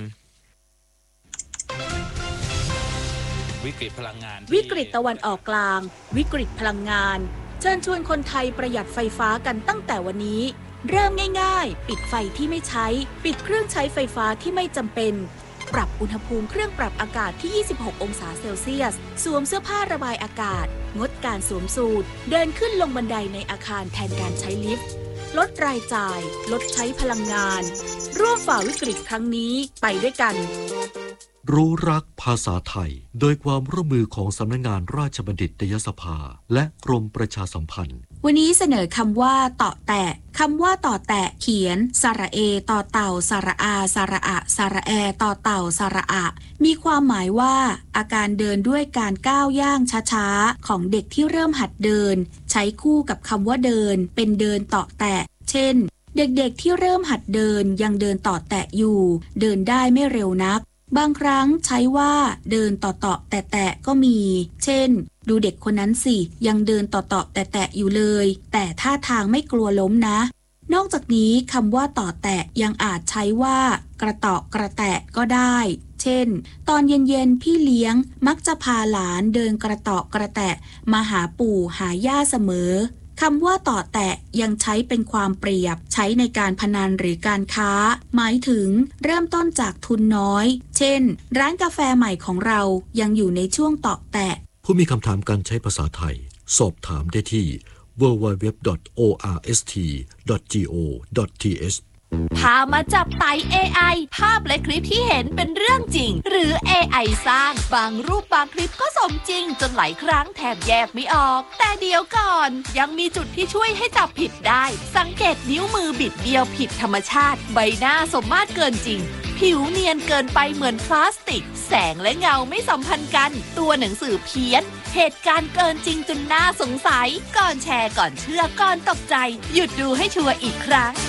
วิกฤตพลังงานวิกฤตตะวันออกกลางวิกฤตพลังงานเชิญชวนคนไทยประหยัดไฟฟ้ากันตั้งแต่วันนี้เริ่มง่ายๆปิดไฟที่ไม่ใช้ปิดเครื่องใช้ไฟฟ้าที่ไม่จำเป็นปรับอุณหภูมิเครื่องปรับอากาศที่ยี่สิบหกองศาเซลเซียสสวมเสื้อผ้าระบายอากาศงดการสวมสูทเดินขึ้นลงบันไดในอาคารแทนการใช้ลิฟต์ลดรายจ่ายลดใช้พลังงานร่วมฝ่าวิกฤตครั้งนี้ไปด้วยกันรู้รักภาษาไทยโดยความร่วมมือของสำนักงานราชบัณฑิตยสภาและกรมประชาสัมพันธ์วันนี้เสนอคำว่าต่อแตะคำว่าต่อแตะเขียนสระเอต่อเต่าสระอาสระอะสระแอต่อเต่าสระอะมีความหมายว่าอาการเดินด้วยการก้าวย่างช้าๆของเด็กที่เริ่มหัดเดินใช้คู่กับคำว่าเดินเป็นเดินต่อแตะเช่นเด็กๆที่เริ่มหัดเดินยังเดินต่อแตะอยู่เดินได้ไม่เร็วนักบางครั้งใช้ว่าเดินต่อต่อแตะแตะก็มีเช่นดูเด็กคนนั้นสิยังเดินต่อต่อแตะแตะอยู่เลยแต่ท่าทางไม่กลัวล้มนะนอกจากนี้คำว่าต่อแตะยังอาจใช้ว่ากระต่อกระแตะก็ได้เช่นตอนเย็นๆพี่เลี้ยงมักจะพาหลานเดินกระต่อกระแตะมาหาปู่หาย่าเสมอคำว่าต่อแตะยังใช้เป็นความเปรียบใช้ในการพนันหรือการค้าหมายถึงเริ่มต้นจากทุนน้อยเช่นร้านกาแฟใหม่ของเรายังอยู่ในช่วงต่อแตะผู้มีคำถามการใช้ภาษาไทยสอบถามได้ที่ดับเบิลยู ดับเบิลยู ดับเบิลยู ดอท โอ อาร์ เอส ที ดอท จี โอ ดอท ที เอชพามาจับไต่ เอ ไอ ภาพและคลิปที่เห็นเป็นเรื่องจริงหรือ เอ ไอ สร้างบางรูปบางคลิปก็สมจริงจนหลายครั้งแทบแยกไม่ออกแต่เดี๋ยวก่อนยังมีจุดที่ช่วยให้จับผิดได้สังเกตนิ้วมือบิดเบี้ยวผิดธรรมชาติใบหน้าสมมาตรเกินจริงผิวเนียนเกินไปเหมือนพลาสติกแสงและเงาไม่สัมพันธ์กันตัวหนังสือเพี้ยนเหตุการณ์เกินจริงจนน่าสงสัยก่อนแชร์ก่อนเชื่อก่อนตกใจหยุดดูให้ชัวร์อีกครั้ง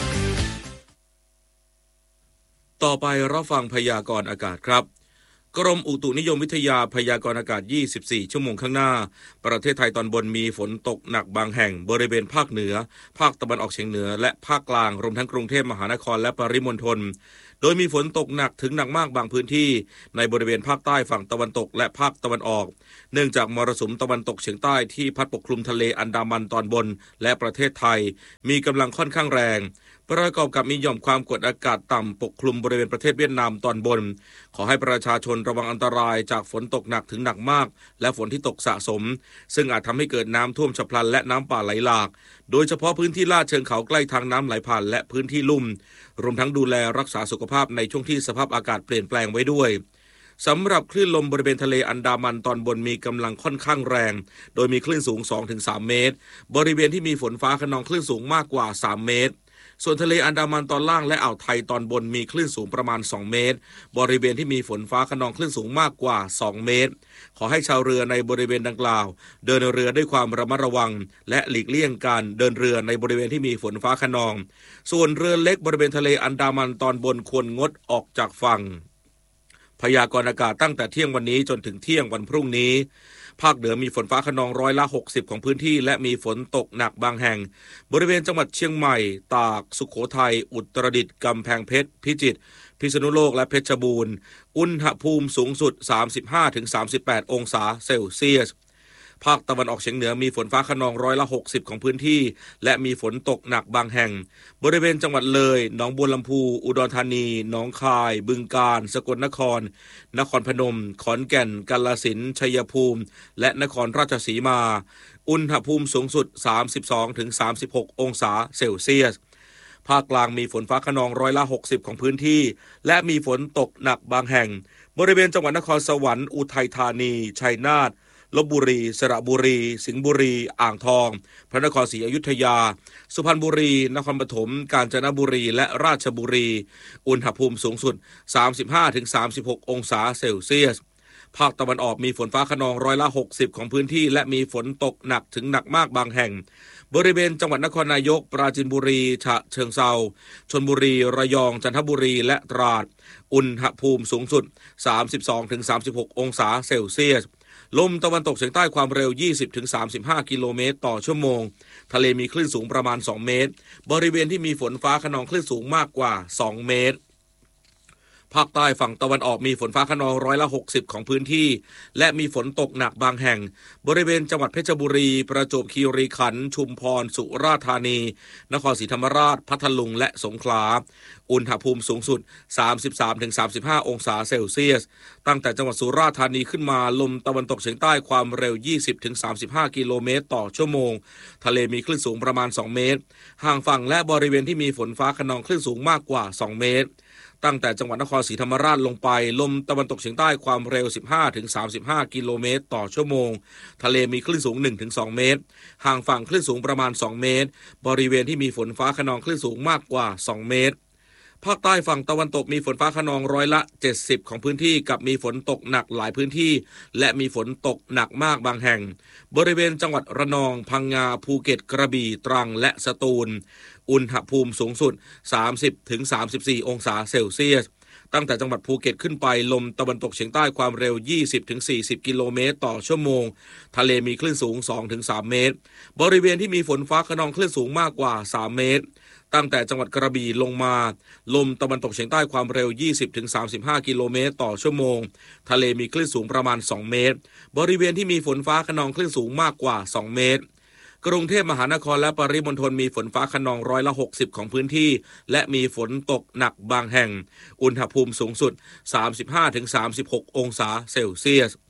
ต่อไปรับฟังพยากรณ์อากาศครับกรมอุตุนิยมวิทยาพยากรณ์อากาศยี่สิบสี่ชั่วโมงข้างหน้าประเทศไทยตอนบนมีฝนตกหนักบางแห่งบริเวณภาคเหนือภาคตะวันออกเฉียงเหนือและภาคกลางรวมทั้งกรุงเทพมหานครและปริมณฑลโดยมีฝนตกหนักถึงหนักมากบางพื้นที่ในบริเวณภาคใต้ฝั่งตะวันตกและภาคตะวันออกเนื่องจากมรสุมตะวันตกเฉียงใต้ที่พัดปกคลุมทะเลอันดามันตอนบนและประเทศไทยมีกำลังค่อนข้างแรงประกอบกับมีหย่อมความกดอากาศต่ำปกคลุมบริเวณประเทศเวียดนามตอนบนขอให้ประชาชนระวังอันตรายจากฝนตกหนักถึงหนักมากและฝนที่ตกสะสมซึ่งอาจทำให้เกิดน้ำท่วมฉับพลันและน้ำป่าไหลหลากโดยเฉพาะพื้นที่ลาดเชิงเขาใกล้ทางน้ำไหลผ่านและพื้นที่ลุ่มรวมทั้งดูแลรักษาสุขภาพในช่วงที่สภาพอากาศเปลี่ยนแปลงไว้ด้วยสำหรับคลื่นลมบริเวณทะเลอันดามันตอนบนมีกำลังค่อนข้างแรงโดยมีคลื่นสูง สองถึงสาม เมตรบริเวณที่มีฝนฟ้าคะนองคลื่นสูงมากกว่าสามเมตรส่วนทะเลอันดามันตอนล่างและอ่าวไทยตอนบนมีคลื่นสูงประมาณสองเมตรบริเวณที่มีฝนฟ้าคะนองคลื่นสูงมากกว่าสองเมตรขอให้ชาวเรือในบริเวณดังกล่าวเดินเรือด้วยความระมัดระวังและหลีกเลี่ยงการเดินเรือในบริเวณที่มีฝนฟ้าคะนองส่วนเรือเล็กบริเวณทะเลอันดามันตอนบนควรงดออกจากฝั่งพยากรณ์อากาศตั้งแต่เที่ยงวันนี้จนถึงเที่ยงวันพรุ่งนี้ภาคเหนือมีฝนฟ้าคะนองร้อยละหกสิบของพื้นที่และมีฝนตกหนักบางแห่งบริเวณจังหวัดเชียงใหม่ตากสุโขทัยอุตรดิตถ์กำแพงเพชรพิจิตรพิษณุโลกและเพชรบูรณ์อุณหภูมิสูงสุด สามสิบห้าถึงสามสิบแปด องศาเซลเซียสภาคตะวันออกเฉียงเหนือมีฝนฟ้าคะนองร้อยละหกสิบของพื้นที่และมีฝนตกหนักบางแห่งบริเวณจังหวัดเลยหนองบัวลำพูอุดรธานีหนองคายบึงกาฬสกลนครนครพนมขอนแก่นกาฬสินธุ์ชัยภูมิและนครราชสีมาอุณหภูมิสูงสุด สามสิบสองถึงสามสิบหก องศาเซลเซียสภาคกลางมีฝนฟ้าคะนองร้อยละหกสิบของพื้นที่และมีฝนตกหนักบางแห่งบริเวณจังหวัดนครสวรรค์อุทัยธานีชัยนาทลพบุรีสระบุรีสิงห์บุรีอ่างทองพระนครศรีอยุธยาสุพรรณบุรีนครปฐมกาญจนบุรีและราชบุรีอุณหภูมิสูงสุด สามสิบห้าถึงสามสิบหก องศาเซลเซียสภาคตะวันออกมีฝนฟ้าคะนองร้อยละหกสิบของพื้นที่และมีฝนตกหนักถึงหนักมากบางแห่งบริเวณจังหวัดนครนายกปราจีนบุรีฉะเชิงเทราชลบุรีระยองจันทบุรีและตราดอุณหภูมิสูงสุด สามสิบสองถึงสามสิบหก องศาเซลเซียสลมตะวันตกเฉียงใต้ความเร็ว ยี่สิบถึงสามสิบห้า กิโลเมตรต่อชั่วโมงทะเลมีคลื่นสูงประมาณสองเมตรบริเวณที่มีฝนฟ้าคะนองคลื่นสูงมากกว่าสองเมตรภาคใต้ฝั่งตะวันออกมีฝนฟ้าคะนองร้อยละหกสิบของพื้นที่และมีฝนตกหนักบางแห่งบริเวณจังหวัดเพชรบุรีประจวบคีรีขันธ์ชุมพรสุราษฎร์ธานีนครศรีธรรมราชพัทลุงและสงขลาอุณหภูมิสูงสุด สามสิบสามถึงสามสิบห้า องศาเซลเซียสตั้งแต่จังหวัดสุราษฎร์ธานีขึ้นมาลมตะวันตกเฉียงใต้ความเร็ว ยี่สิบถึงสามสิบห้า กิโลเมตรต่อชั่วโมงทะเลมีคลื่นสูงประมาณสองเมตรห่างฝั่งและบริเวณที่มีฝนฟ้าคะนองคลื่นสูงมากกว่าสองเมตรตั้งแต่จังหวัดนครศรีธรรมราชลงไปลมตะวันตกเฉียงใต้ความเร็ว สิบห้าถึงสามสิบห้า กิโลเมตรต่อชั่วโมงทะเลมีคลื่นสูง หนึ่งถึงสอง เมตรห่างฝั่งคลื่นสูงประมาณสองเมตรบริเวณที่มีฝนฟ้าคะนองคลื่นสูงมากกว่าสองเมตรภาคใต้ฝั่งตะวันตกมีฝนฟ้าคะนองร้อยละเจ็ดสิบของพื้นที่กับมีฝนตกหนักหลายพื้นที่และมีฝนตกหนักมากบางแห่งบริเวณจังหวัดระนองพังงาภูเก็ตกระบี่ตรังและสตูลอุณหภูมิสูงสุด สามสิบถึงสามสิบสี่ องศาเซลเซียสตั้งแต่จังหวัดภูเก็ตขึ้นไปลมตะวันตกเฉียงใต้ความเร็ว ยี่สิบถึงสี่สิบ กิโลเมตรต่อชั่วโมงทะเลมีคลื่นสูง สองถึงสาม เมตรบริเวณที่มีฝนฟ้าคะนองคลื่นสูงมากกว่าสามเมตรตั้งแต่จังหวัดกระบี่ลงมาลมตะวันตกเฉียงใต้ความเร็ว ยี่สิบถึงสามสิบห้า กิโลเมตรต่อชั่วโมงทะเลมีคลื่นสูงประมาณสองเมตรบริเวณที่มีฝนฟ้าคะนองคลื่นสูงมากกว่าสองเมตรกรุงเทพมหานครและปริมณฑลมีฝนฟ้าคะนองร้อยละหกสิบของพื้นที่และมีฝนตกหนักบางแห่งอุณหภูมิสูงสุด สามสิบห้าถึงสามสิบหก องศาเซลเซียส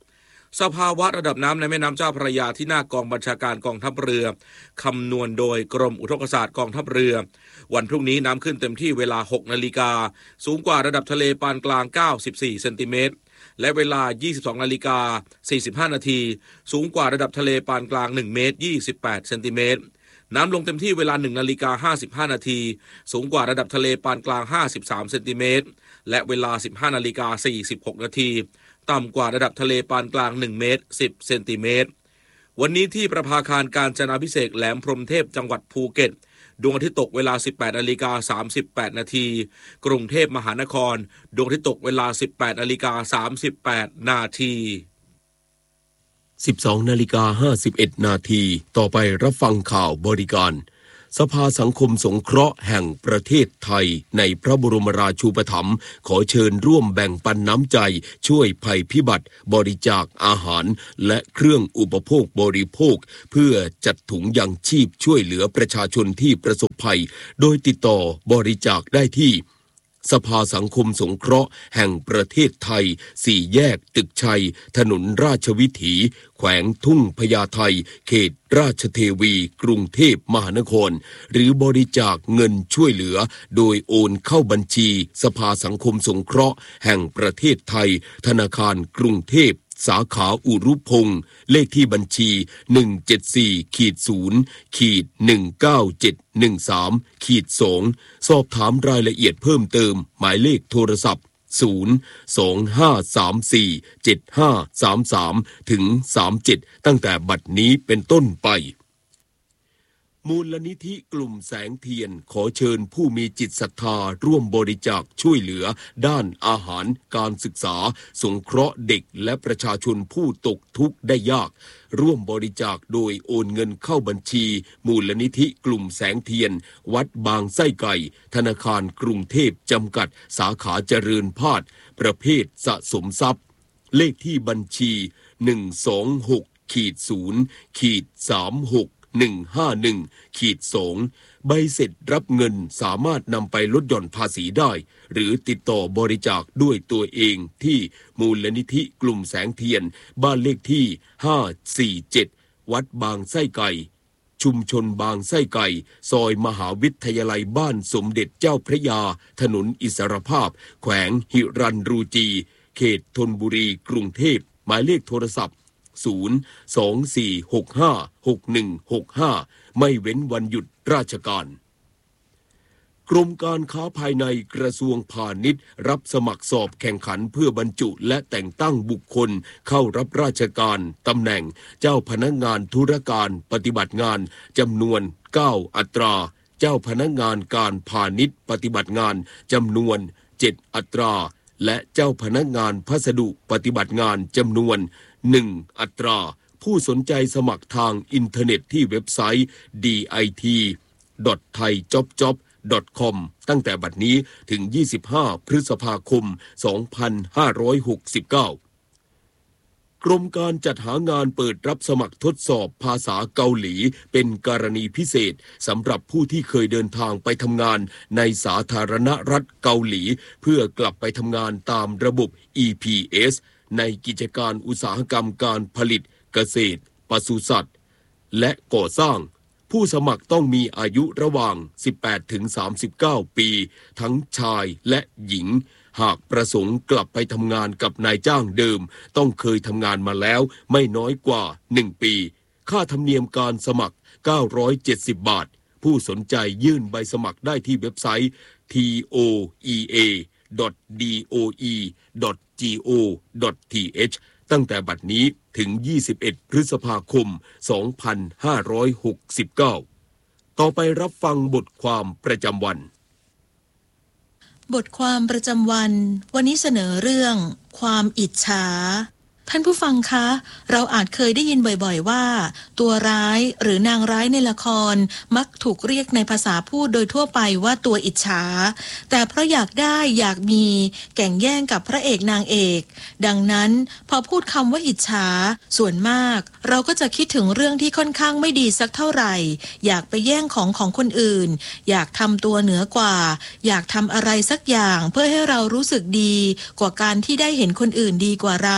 สภาวะระดับน้ำในแม่น้ำเจ้าพระยาที่หน้ากองบัญชาการกองทัพเรือคำนวณโดยกรมอุทกศาสตร์กองทัพเรือวันพรุ่งนี้น้ำขึ้นเต็มที่เวลา หกนาฬิกาสูงกว่าระดับทะเลปานกลางเก้าสิบสี่เซนติเมตรและเวลา ยี่สิบสองนาฬิกาสี่สิบห้านาทีสูงกว่าระดับทะเลปานกลางหนึ่งเมตรยี่สิบแปดเซนติเมตรน้ำลงเต็มที่เวลา หนึ่งนาฬิกาห้าสิบห้านาทีสูงกว่าระดับทะเลปานกลางห้าสิบสามเซนติเมตรและเวลา สิบห้านาฬิกาสี่สิบหกนาทีต่ำกว่าระดับทะเลปานกลางหนึ่งเมตรสิบเซนติเมตรวันนี้ที่ประภาคารกาญจนาภิเษกแหลมพรหมเทพจังหวัดภูเก็ตดวงอาทิตย์ตกเวลา สิบแปดนาฬิกาสามสิบแปดนาทีกรุงเทพมหานครดวงอาทิตย์ตกเวลา สิบแปดนาฬิกาสามสิบแปดนาทีสิบสองนาฬิกาห้าสิบเอ็ดนาทีต่อไปรับฟังข่าวบริการสภาสังคมสงเคราะห์แห่งประเทศไทยในพระบรมราชูปถัมภ์ขอเชิญร่วมแบ่งปันน้ำใจช่วยภัยพิบัติบริจาคอาหารและเครื่องอุปโภคบริโภคเพื่อจัดถุงยังชีพช่วยเหลือประชาชนที่ประสบภัยโดยติดต่อบริจาคได้ที่สภาสังคมสงเคราะห์แห่งประเทศไทยสี่แยกตึกชัยถนนราชวิถีแขวงทุ่งพญาไทเขตราชเทวีกรุงเทพมหานครหรือบริจาคเงินช่วยเหลือโดยโอนเข้าบัญชีสภาสังคมสงเคราะห์แห่งประเทศไทยธนาคารกรุงเทพสาขาอุรุพงษ์เลขที่บัญชี หนึ่ง เจ็ด สี่ ศูนย์ หนึ่ง เก้า เจ็ด หนึ่ง สาม สอง สอบถามรายละเอียดเพิ่มเติมหมายเลขโทรศัพท์ ศูนย์ สอง ห้า สาม สี่ เจ็ด ห้า สาม สาม ถึง สามสิบเจ็ดตั้งแต่บัดนี้เป็นต้นไปมูลนิธิกลุ่มแสงเทียนขอเชิญผู้มีจิตศรัทธาร่วมบริจาคช่วยเหลือด้านอาหารการศึกษาสงเคราะห์เด็กและประชาชนผู้ตกทุกข์ได้ยากร่วมบริจาคโดยโอนเงินเข้าบัญชีมูลนิธิกลุ่มแสงเทียนวัดบางไส้ไก่ธนาคารกรุงเทพจำกัดสาขาเจริญพาดประเภทสะสมทรัพย์เลขที่บัญชี หนึ่ง สอง หก ศูนย์ สาม หก หนึ่ง ห้า หนึ่ง สอง ใบเสร็จรับเงินสามารถนำไปลดหย่อนภาษีได้หรือติดต่อบริจาคด้วยตัวเองที่มูลนิธิกลุ่มแสงเทียนบ้านเลขที่ห้าสี่เจ็ดวัดบางไส้ไก่ชุมชนบางไส้ไก่ซอยมหาวิทยาลัยบ้านสมเด็จเจ้าพระยาถนนอิสรภาพแขวงหิรันรูจีเขตธนบุรีกรุงเทพหมายเลขโทรศัพท์ศูนย์ สอง สี่ หก ห้า หก หนึ่ง หก ห้าไม่เว้นวันหยุดราชการกรมการค้าภายในกระทรวงพาณิชย์รับสมัครสอบแข่งขันเพื่อบรรจุและแต่งตั้งบุคคลเข้ารับราชการตำแหน่งเจ้าพนักงานธุรการปฏิบัติงานจำนวนเก้าอัตราเจ้าพนักงานการพาณิชย์ปฏิบัติงานจำนวนเจ็ดอัตราและเจ้าพนักงานพัสดุปฏิบัติงานจำนวนหนึ่งอัตราผู้สนใจสมัครทางอินเทอร์เน็ตที่เว็บไซต์ ดี ไอ ที ดอท ไทย จ็อบ จ็อบ ดอท คอม ตั้งแต่บัดนี้ถึงยี่สิบห้าพฤษภาคมสองพันห้าร้อยหกสิบเก้ากรมการจัดหางานเปิดรับสมัครทดสอบภาษาเกาหลีเป็นกรณีพิเศษสำหรับผู้ที่เคยเดินทางไปทำงานในสาธารณรัฐเกาหลีเพื่อกลับไปทำงานตามระบบ อี พี เอส ในกิจการอุตสาหกรรมการผลิตเกษตรปศุสัตว์และก่อสร้างผู้สมัครต้องมีอายุระหว่าง สิบแปดถึงสามสิบเก้า ปีทั้งชายและหญิงหากประสงค์กลับไปทำงานกับนายจ้างเดิมต้องเคยทำงานมาแล้วไม่น้อยกว่าหนึ่งปีค่าธรรมเนียมการสมัครเก้าร้อยเจ็ดสิบบาทผู้สนใจยื่นใบสมัครได้ที่เว็บไซต์ ที โอ อี เอ ดอท ดี โอ อี ดอท จี โอ ดอท ที เอช ตั้งแต่บัดนี้ถึงยี่สิบเอ็ดพฤษภาคมสองพันห้าร้อยหกสิบเก้าต่อไปรับฟังบทความประจำวันบทความประจำวันวันนี้เสนอเรื่องความอิจฉาท่านผู้ฟังคะเราอาจเคยได้ยินบ่อยๆว่าตัวร้ายหรือนางร้ายในละครมักถูกเรียกในภาษาพูดโดยทั่วไปว่าตัวอิจฉาแต่เพราะอยากได้อยากมีแข่งแย่งกับพระเอกนางเอกดังนั้นพอพูดคำว่าอิจฉาส่วนมากเราก็จะคิดถึงเรื่องที่ค่อนข้างไม่ดีสักเท่าไหร่อยากไปแย่งของของคนอื่นอยากทำตัวเหนือกว่าอยากทำอะไรสักอย่างเพื่อให้เรารู้สึกดีกว่าการที่ได้เห็นคนอื่นดีกว่าเรา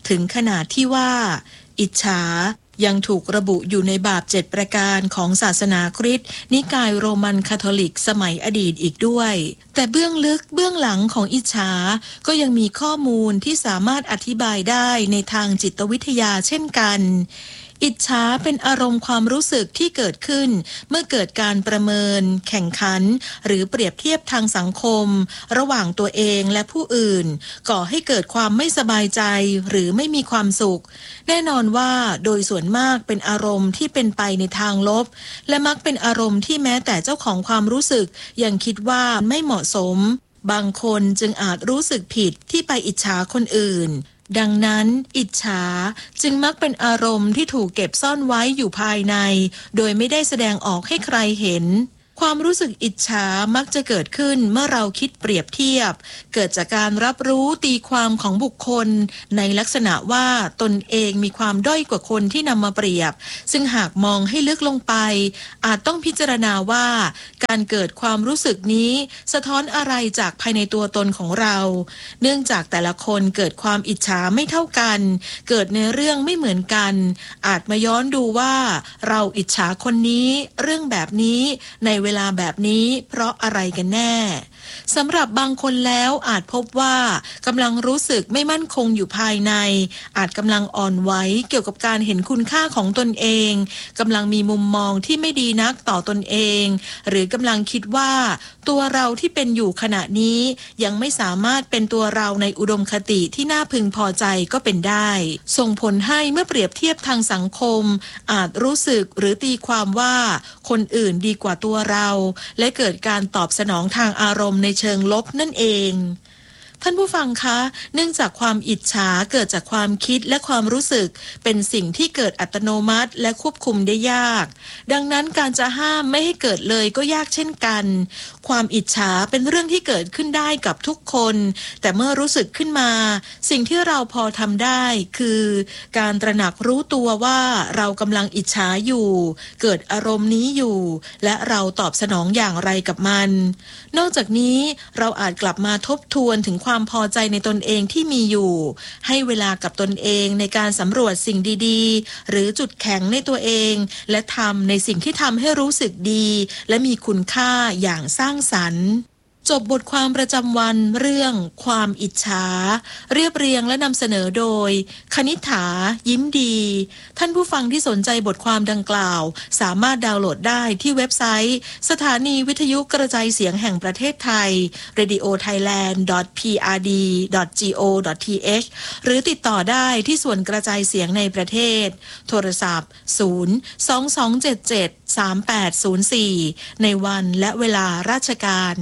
ถึงขนาดที่ว่าอิจฉายังถูกระบุอยู่ในบาปเจ็ดประการของศาสนาคริสต์นิกายโรมันคาทอลิกสมัยอดีตอีกด้วยแต่เบื้องลึกเบื้องหลังของอิจฉาก็ยังมีข้อมูลที่สามารถอธิบายได้ในทางจิตวิทยาเช่นกันอิจฉาเป็นอารมณ์ความรู้สึกที่เกิดขึ้นเมื่อเกิดการประเมินแข่งขันหรือเปรียบเทียบทางสังคมระหว่างตัวเองและผู้อื่นก่อให้เกิดความไม่สบายใจหรือไม่มีความสุขแน่นอนว่าโดยส่วนมากเป็นอารมณ์ที่เป็นไปในทางลบและมักเป็นอารมณ์ที่แม้แต่เจ้าของความรู้สึกยังคิดว่าไม่เหมาะสมบางคนจึงอาจรู้สึกผิดที่ไปอิจฉาคนอื่นดังนั้นอิจฉาจึงมักเป็นอารมณ์ที่ถูกเก็บซ่อนไว้อยู่ภายในโดยไม่ได้แสดงออกให้ใครเห็นความรู้สึกอิจฉามักจะเกิดขึ้นเมื่อเราคิดเปรียบเทียบเกิดจากการรับรู้ตีความของบุคคลในลักษณะว่าตนเองมีความด้อยกว่าคนที่นำมาเปรียบซึ่งหากมองให้ลึกลงไปอาจต้องพิจารณาว่าการเกิดความรู้สึกนี้สะท้อนอะไรจากภายในตัวตนของเราเนื่องจากแต่ละคนเกิดความอิจฉาไม่เท่ากันเกิดในเรื่องไม่เหมือนกันอาจมาย้อนดูว่าเราอิจฉาคนนี้เรื่องแบบนี้ในเวลาแบบนี้เพราะอะไรกันแน่สำหรับบางคนแล้วอาจพบว่ากำลังรู้สึกไม่มั่นคงอยู่ภายในอาจกำลังอ่อนไหวเกี่ยวกับการเห็นคุณค่าของตนเองกำลังมีมุมมองที่ไม่ดีนักต่อตนเองหรือกำลังคิดว่าตัวเราที่เป็นอยู่ขณะนี้ยังไม่สามารถเป็นตัวเราในอุดมคติที่น่าพึงพอใจก็เป็นได้ส่งผลให้เมื่อเปรียบเทียบทางสังคมอาจรู้สึกหรือตีความว่าคนอื่นดีกว่าตัวเราและเกิดการตอบสนองทางอารมณ์ในเชิงลบนั่นเองท่านผู้ฟังคะเนื่องจากความอิจฉาเกิดจากความคิดและความรู้สึกเป็นสิ่งที่เกิดอัตโนมัติและควบคุมได้ยากดังนั้นการจะห้ามไม่ให้เกิดเลยก็ยากเช่นกันความอิจฉาเป็นเรื่องที่เกิดขึ้นได้กับทุกคนแต่เมื่อรู้สึกขึ้นมาสิ่งที่เราพอทำได้คือการตระหนักรู้ตัวว่าเรากำลังอิจฉาอยู่เกิดอารมณ์นี้อยู่และเราตอบสนองอย่างไรกับมันนอกจากนี้เราอาจกลับมาทบทวนถึงความพอใจในตนเองที่มีอยู่ให้เวลากับตนเองในการสำรวจสิ่งดีๆหรือจุดแข็งในตัวเองและทำในสิ่งที่ทำให้รู้สึกดีและมีคุณค่าอย่างสร้างสรรค์จบบทความประจำวันเรื่องความอิจฉาเรียบเรียงและนำเสนอโดยคณิษฐายิ้มดีท่านผู้ฟังที่สนใจบทความดังกล่าวสามารถดาวน์โหลดได้ที่เว็บไซต์สถานีวิทยุกระจายเสียงแห่งประเทศไทย เรดิโอไทยแลนด์ ดอท พี อาร์ ดี ดอท จี โอ ดอท ที เอช หรือติดต่อได้ที่ส่วนกระจายเสียงในประเทศโทรศัพท์ศูนย์ สอง สอง เจ็ด เจ็ด สาม แปด ศูนย์ สี่ในวันและเวลาราชการ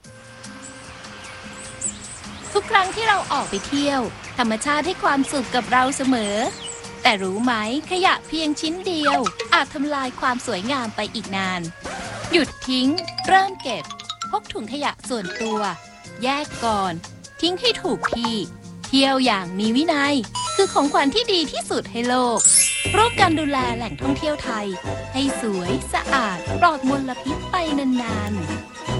ทุกครั้งที่เราออกไปเที่ยวธรรมชาติให้ความสุขกับเราเสมอแต่รู้ไหมขยะเพียงชิ้นเดียวอาจทำลายความสวยงามไปอีกนานหยุดทิ้งเริ่มเก็บพกถุงขยะส่วนตัวแยกก่อนทิ้งให้ถูกที่เที่ยวอย่างมีวินัยคือของขวัญที่ดีที่สุดให้โลกร่วมกันดูแลแหล่งท่องเที่ยวไทยให้สวยสะอาดปลอดมลพิษไปนานๆ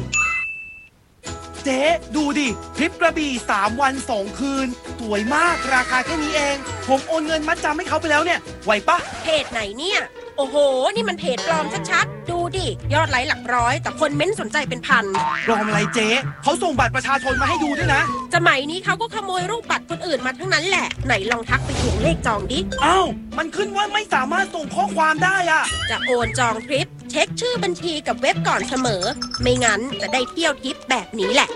เจ๊ดูดิทริปกระบี่สามวันสองคืนสวยมากราคาแค่นี้เองผมโอนเงินมัดจำให้เขาไปแล้วเนี่ยไหวปะเพจไหนเนี่ยโอ้โหนี่มันเพจปลอมชัดๆดูดิยอดไลค์หลักร้อยแต่คนเม้นสนใจเป็นพันปลอมอะไรเจ๊เขาส่งบัตรประชาชนมาให้ดูด้วยนะสมัยนี้เขาก็ขโมยรูปบัตรคนอื่นมาทั้งนั้นแหละไหนลองทักไปทวงเลขจองดิอ้าวมันขึ้นว่าไม่สามารถส่งข้อความได้อะจะโอนจองทริปเช็คชื่อบัญชีกับเว็บก่อนเสมอไม่งั้นจะได้เที่ยวทริปแบบนี้แหละ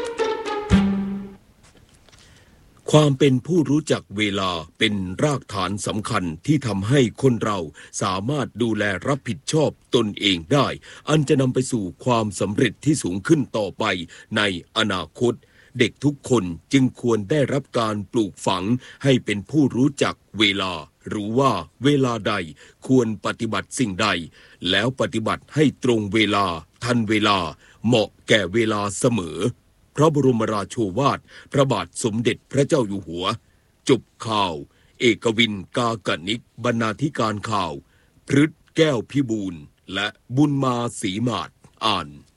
ความเป็นผู้รู้จักเวลาเป็นรากฐานสำคัญที่ทำให้คนเราสามารถดูแลรับผิดชอบตนเองได้อันจะนำไปสู่ความสำเร็จที่สูงขึ้นต่อไปในอนาคตเด็กทุกคนจึงควรได้รับการปลูกฝังให้เป็นผู้รู้จักเวลารู้ว่าเวลาใดควรปฏิบัติสิ่งใดแล้วปฏิบัติให้ตรงเวลาทันเวลาเหมาะแก่เวลาเสมอพระบรมราโชวาทพระบาทสมเด็จพระเจ้าอยู่หัวจบข่าวเอกวินกากนิกบรรณาธิการข่าวพฤทธิ์แก้วพิบูลและบุญมาศรีมาศอ่าน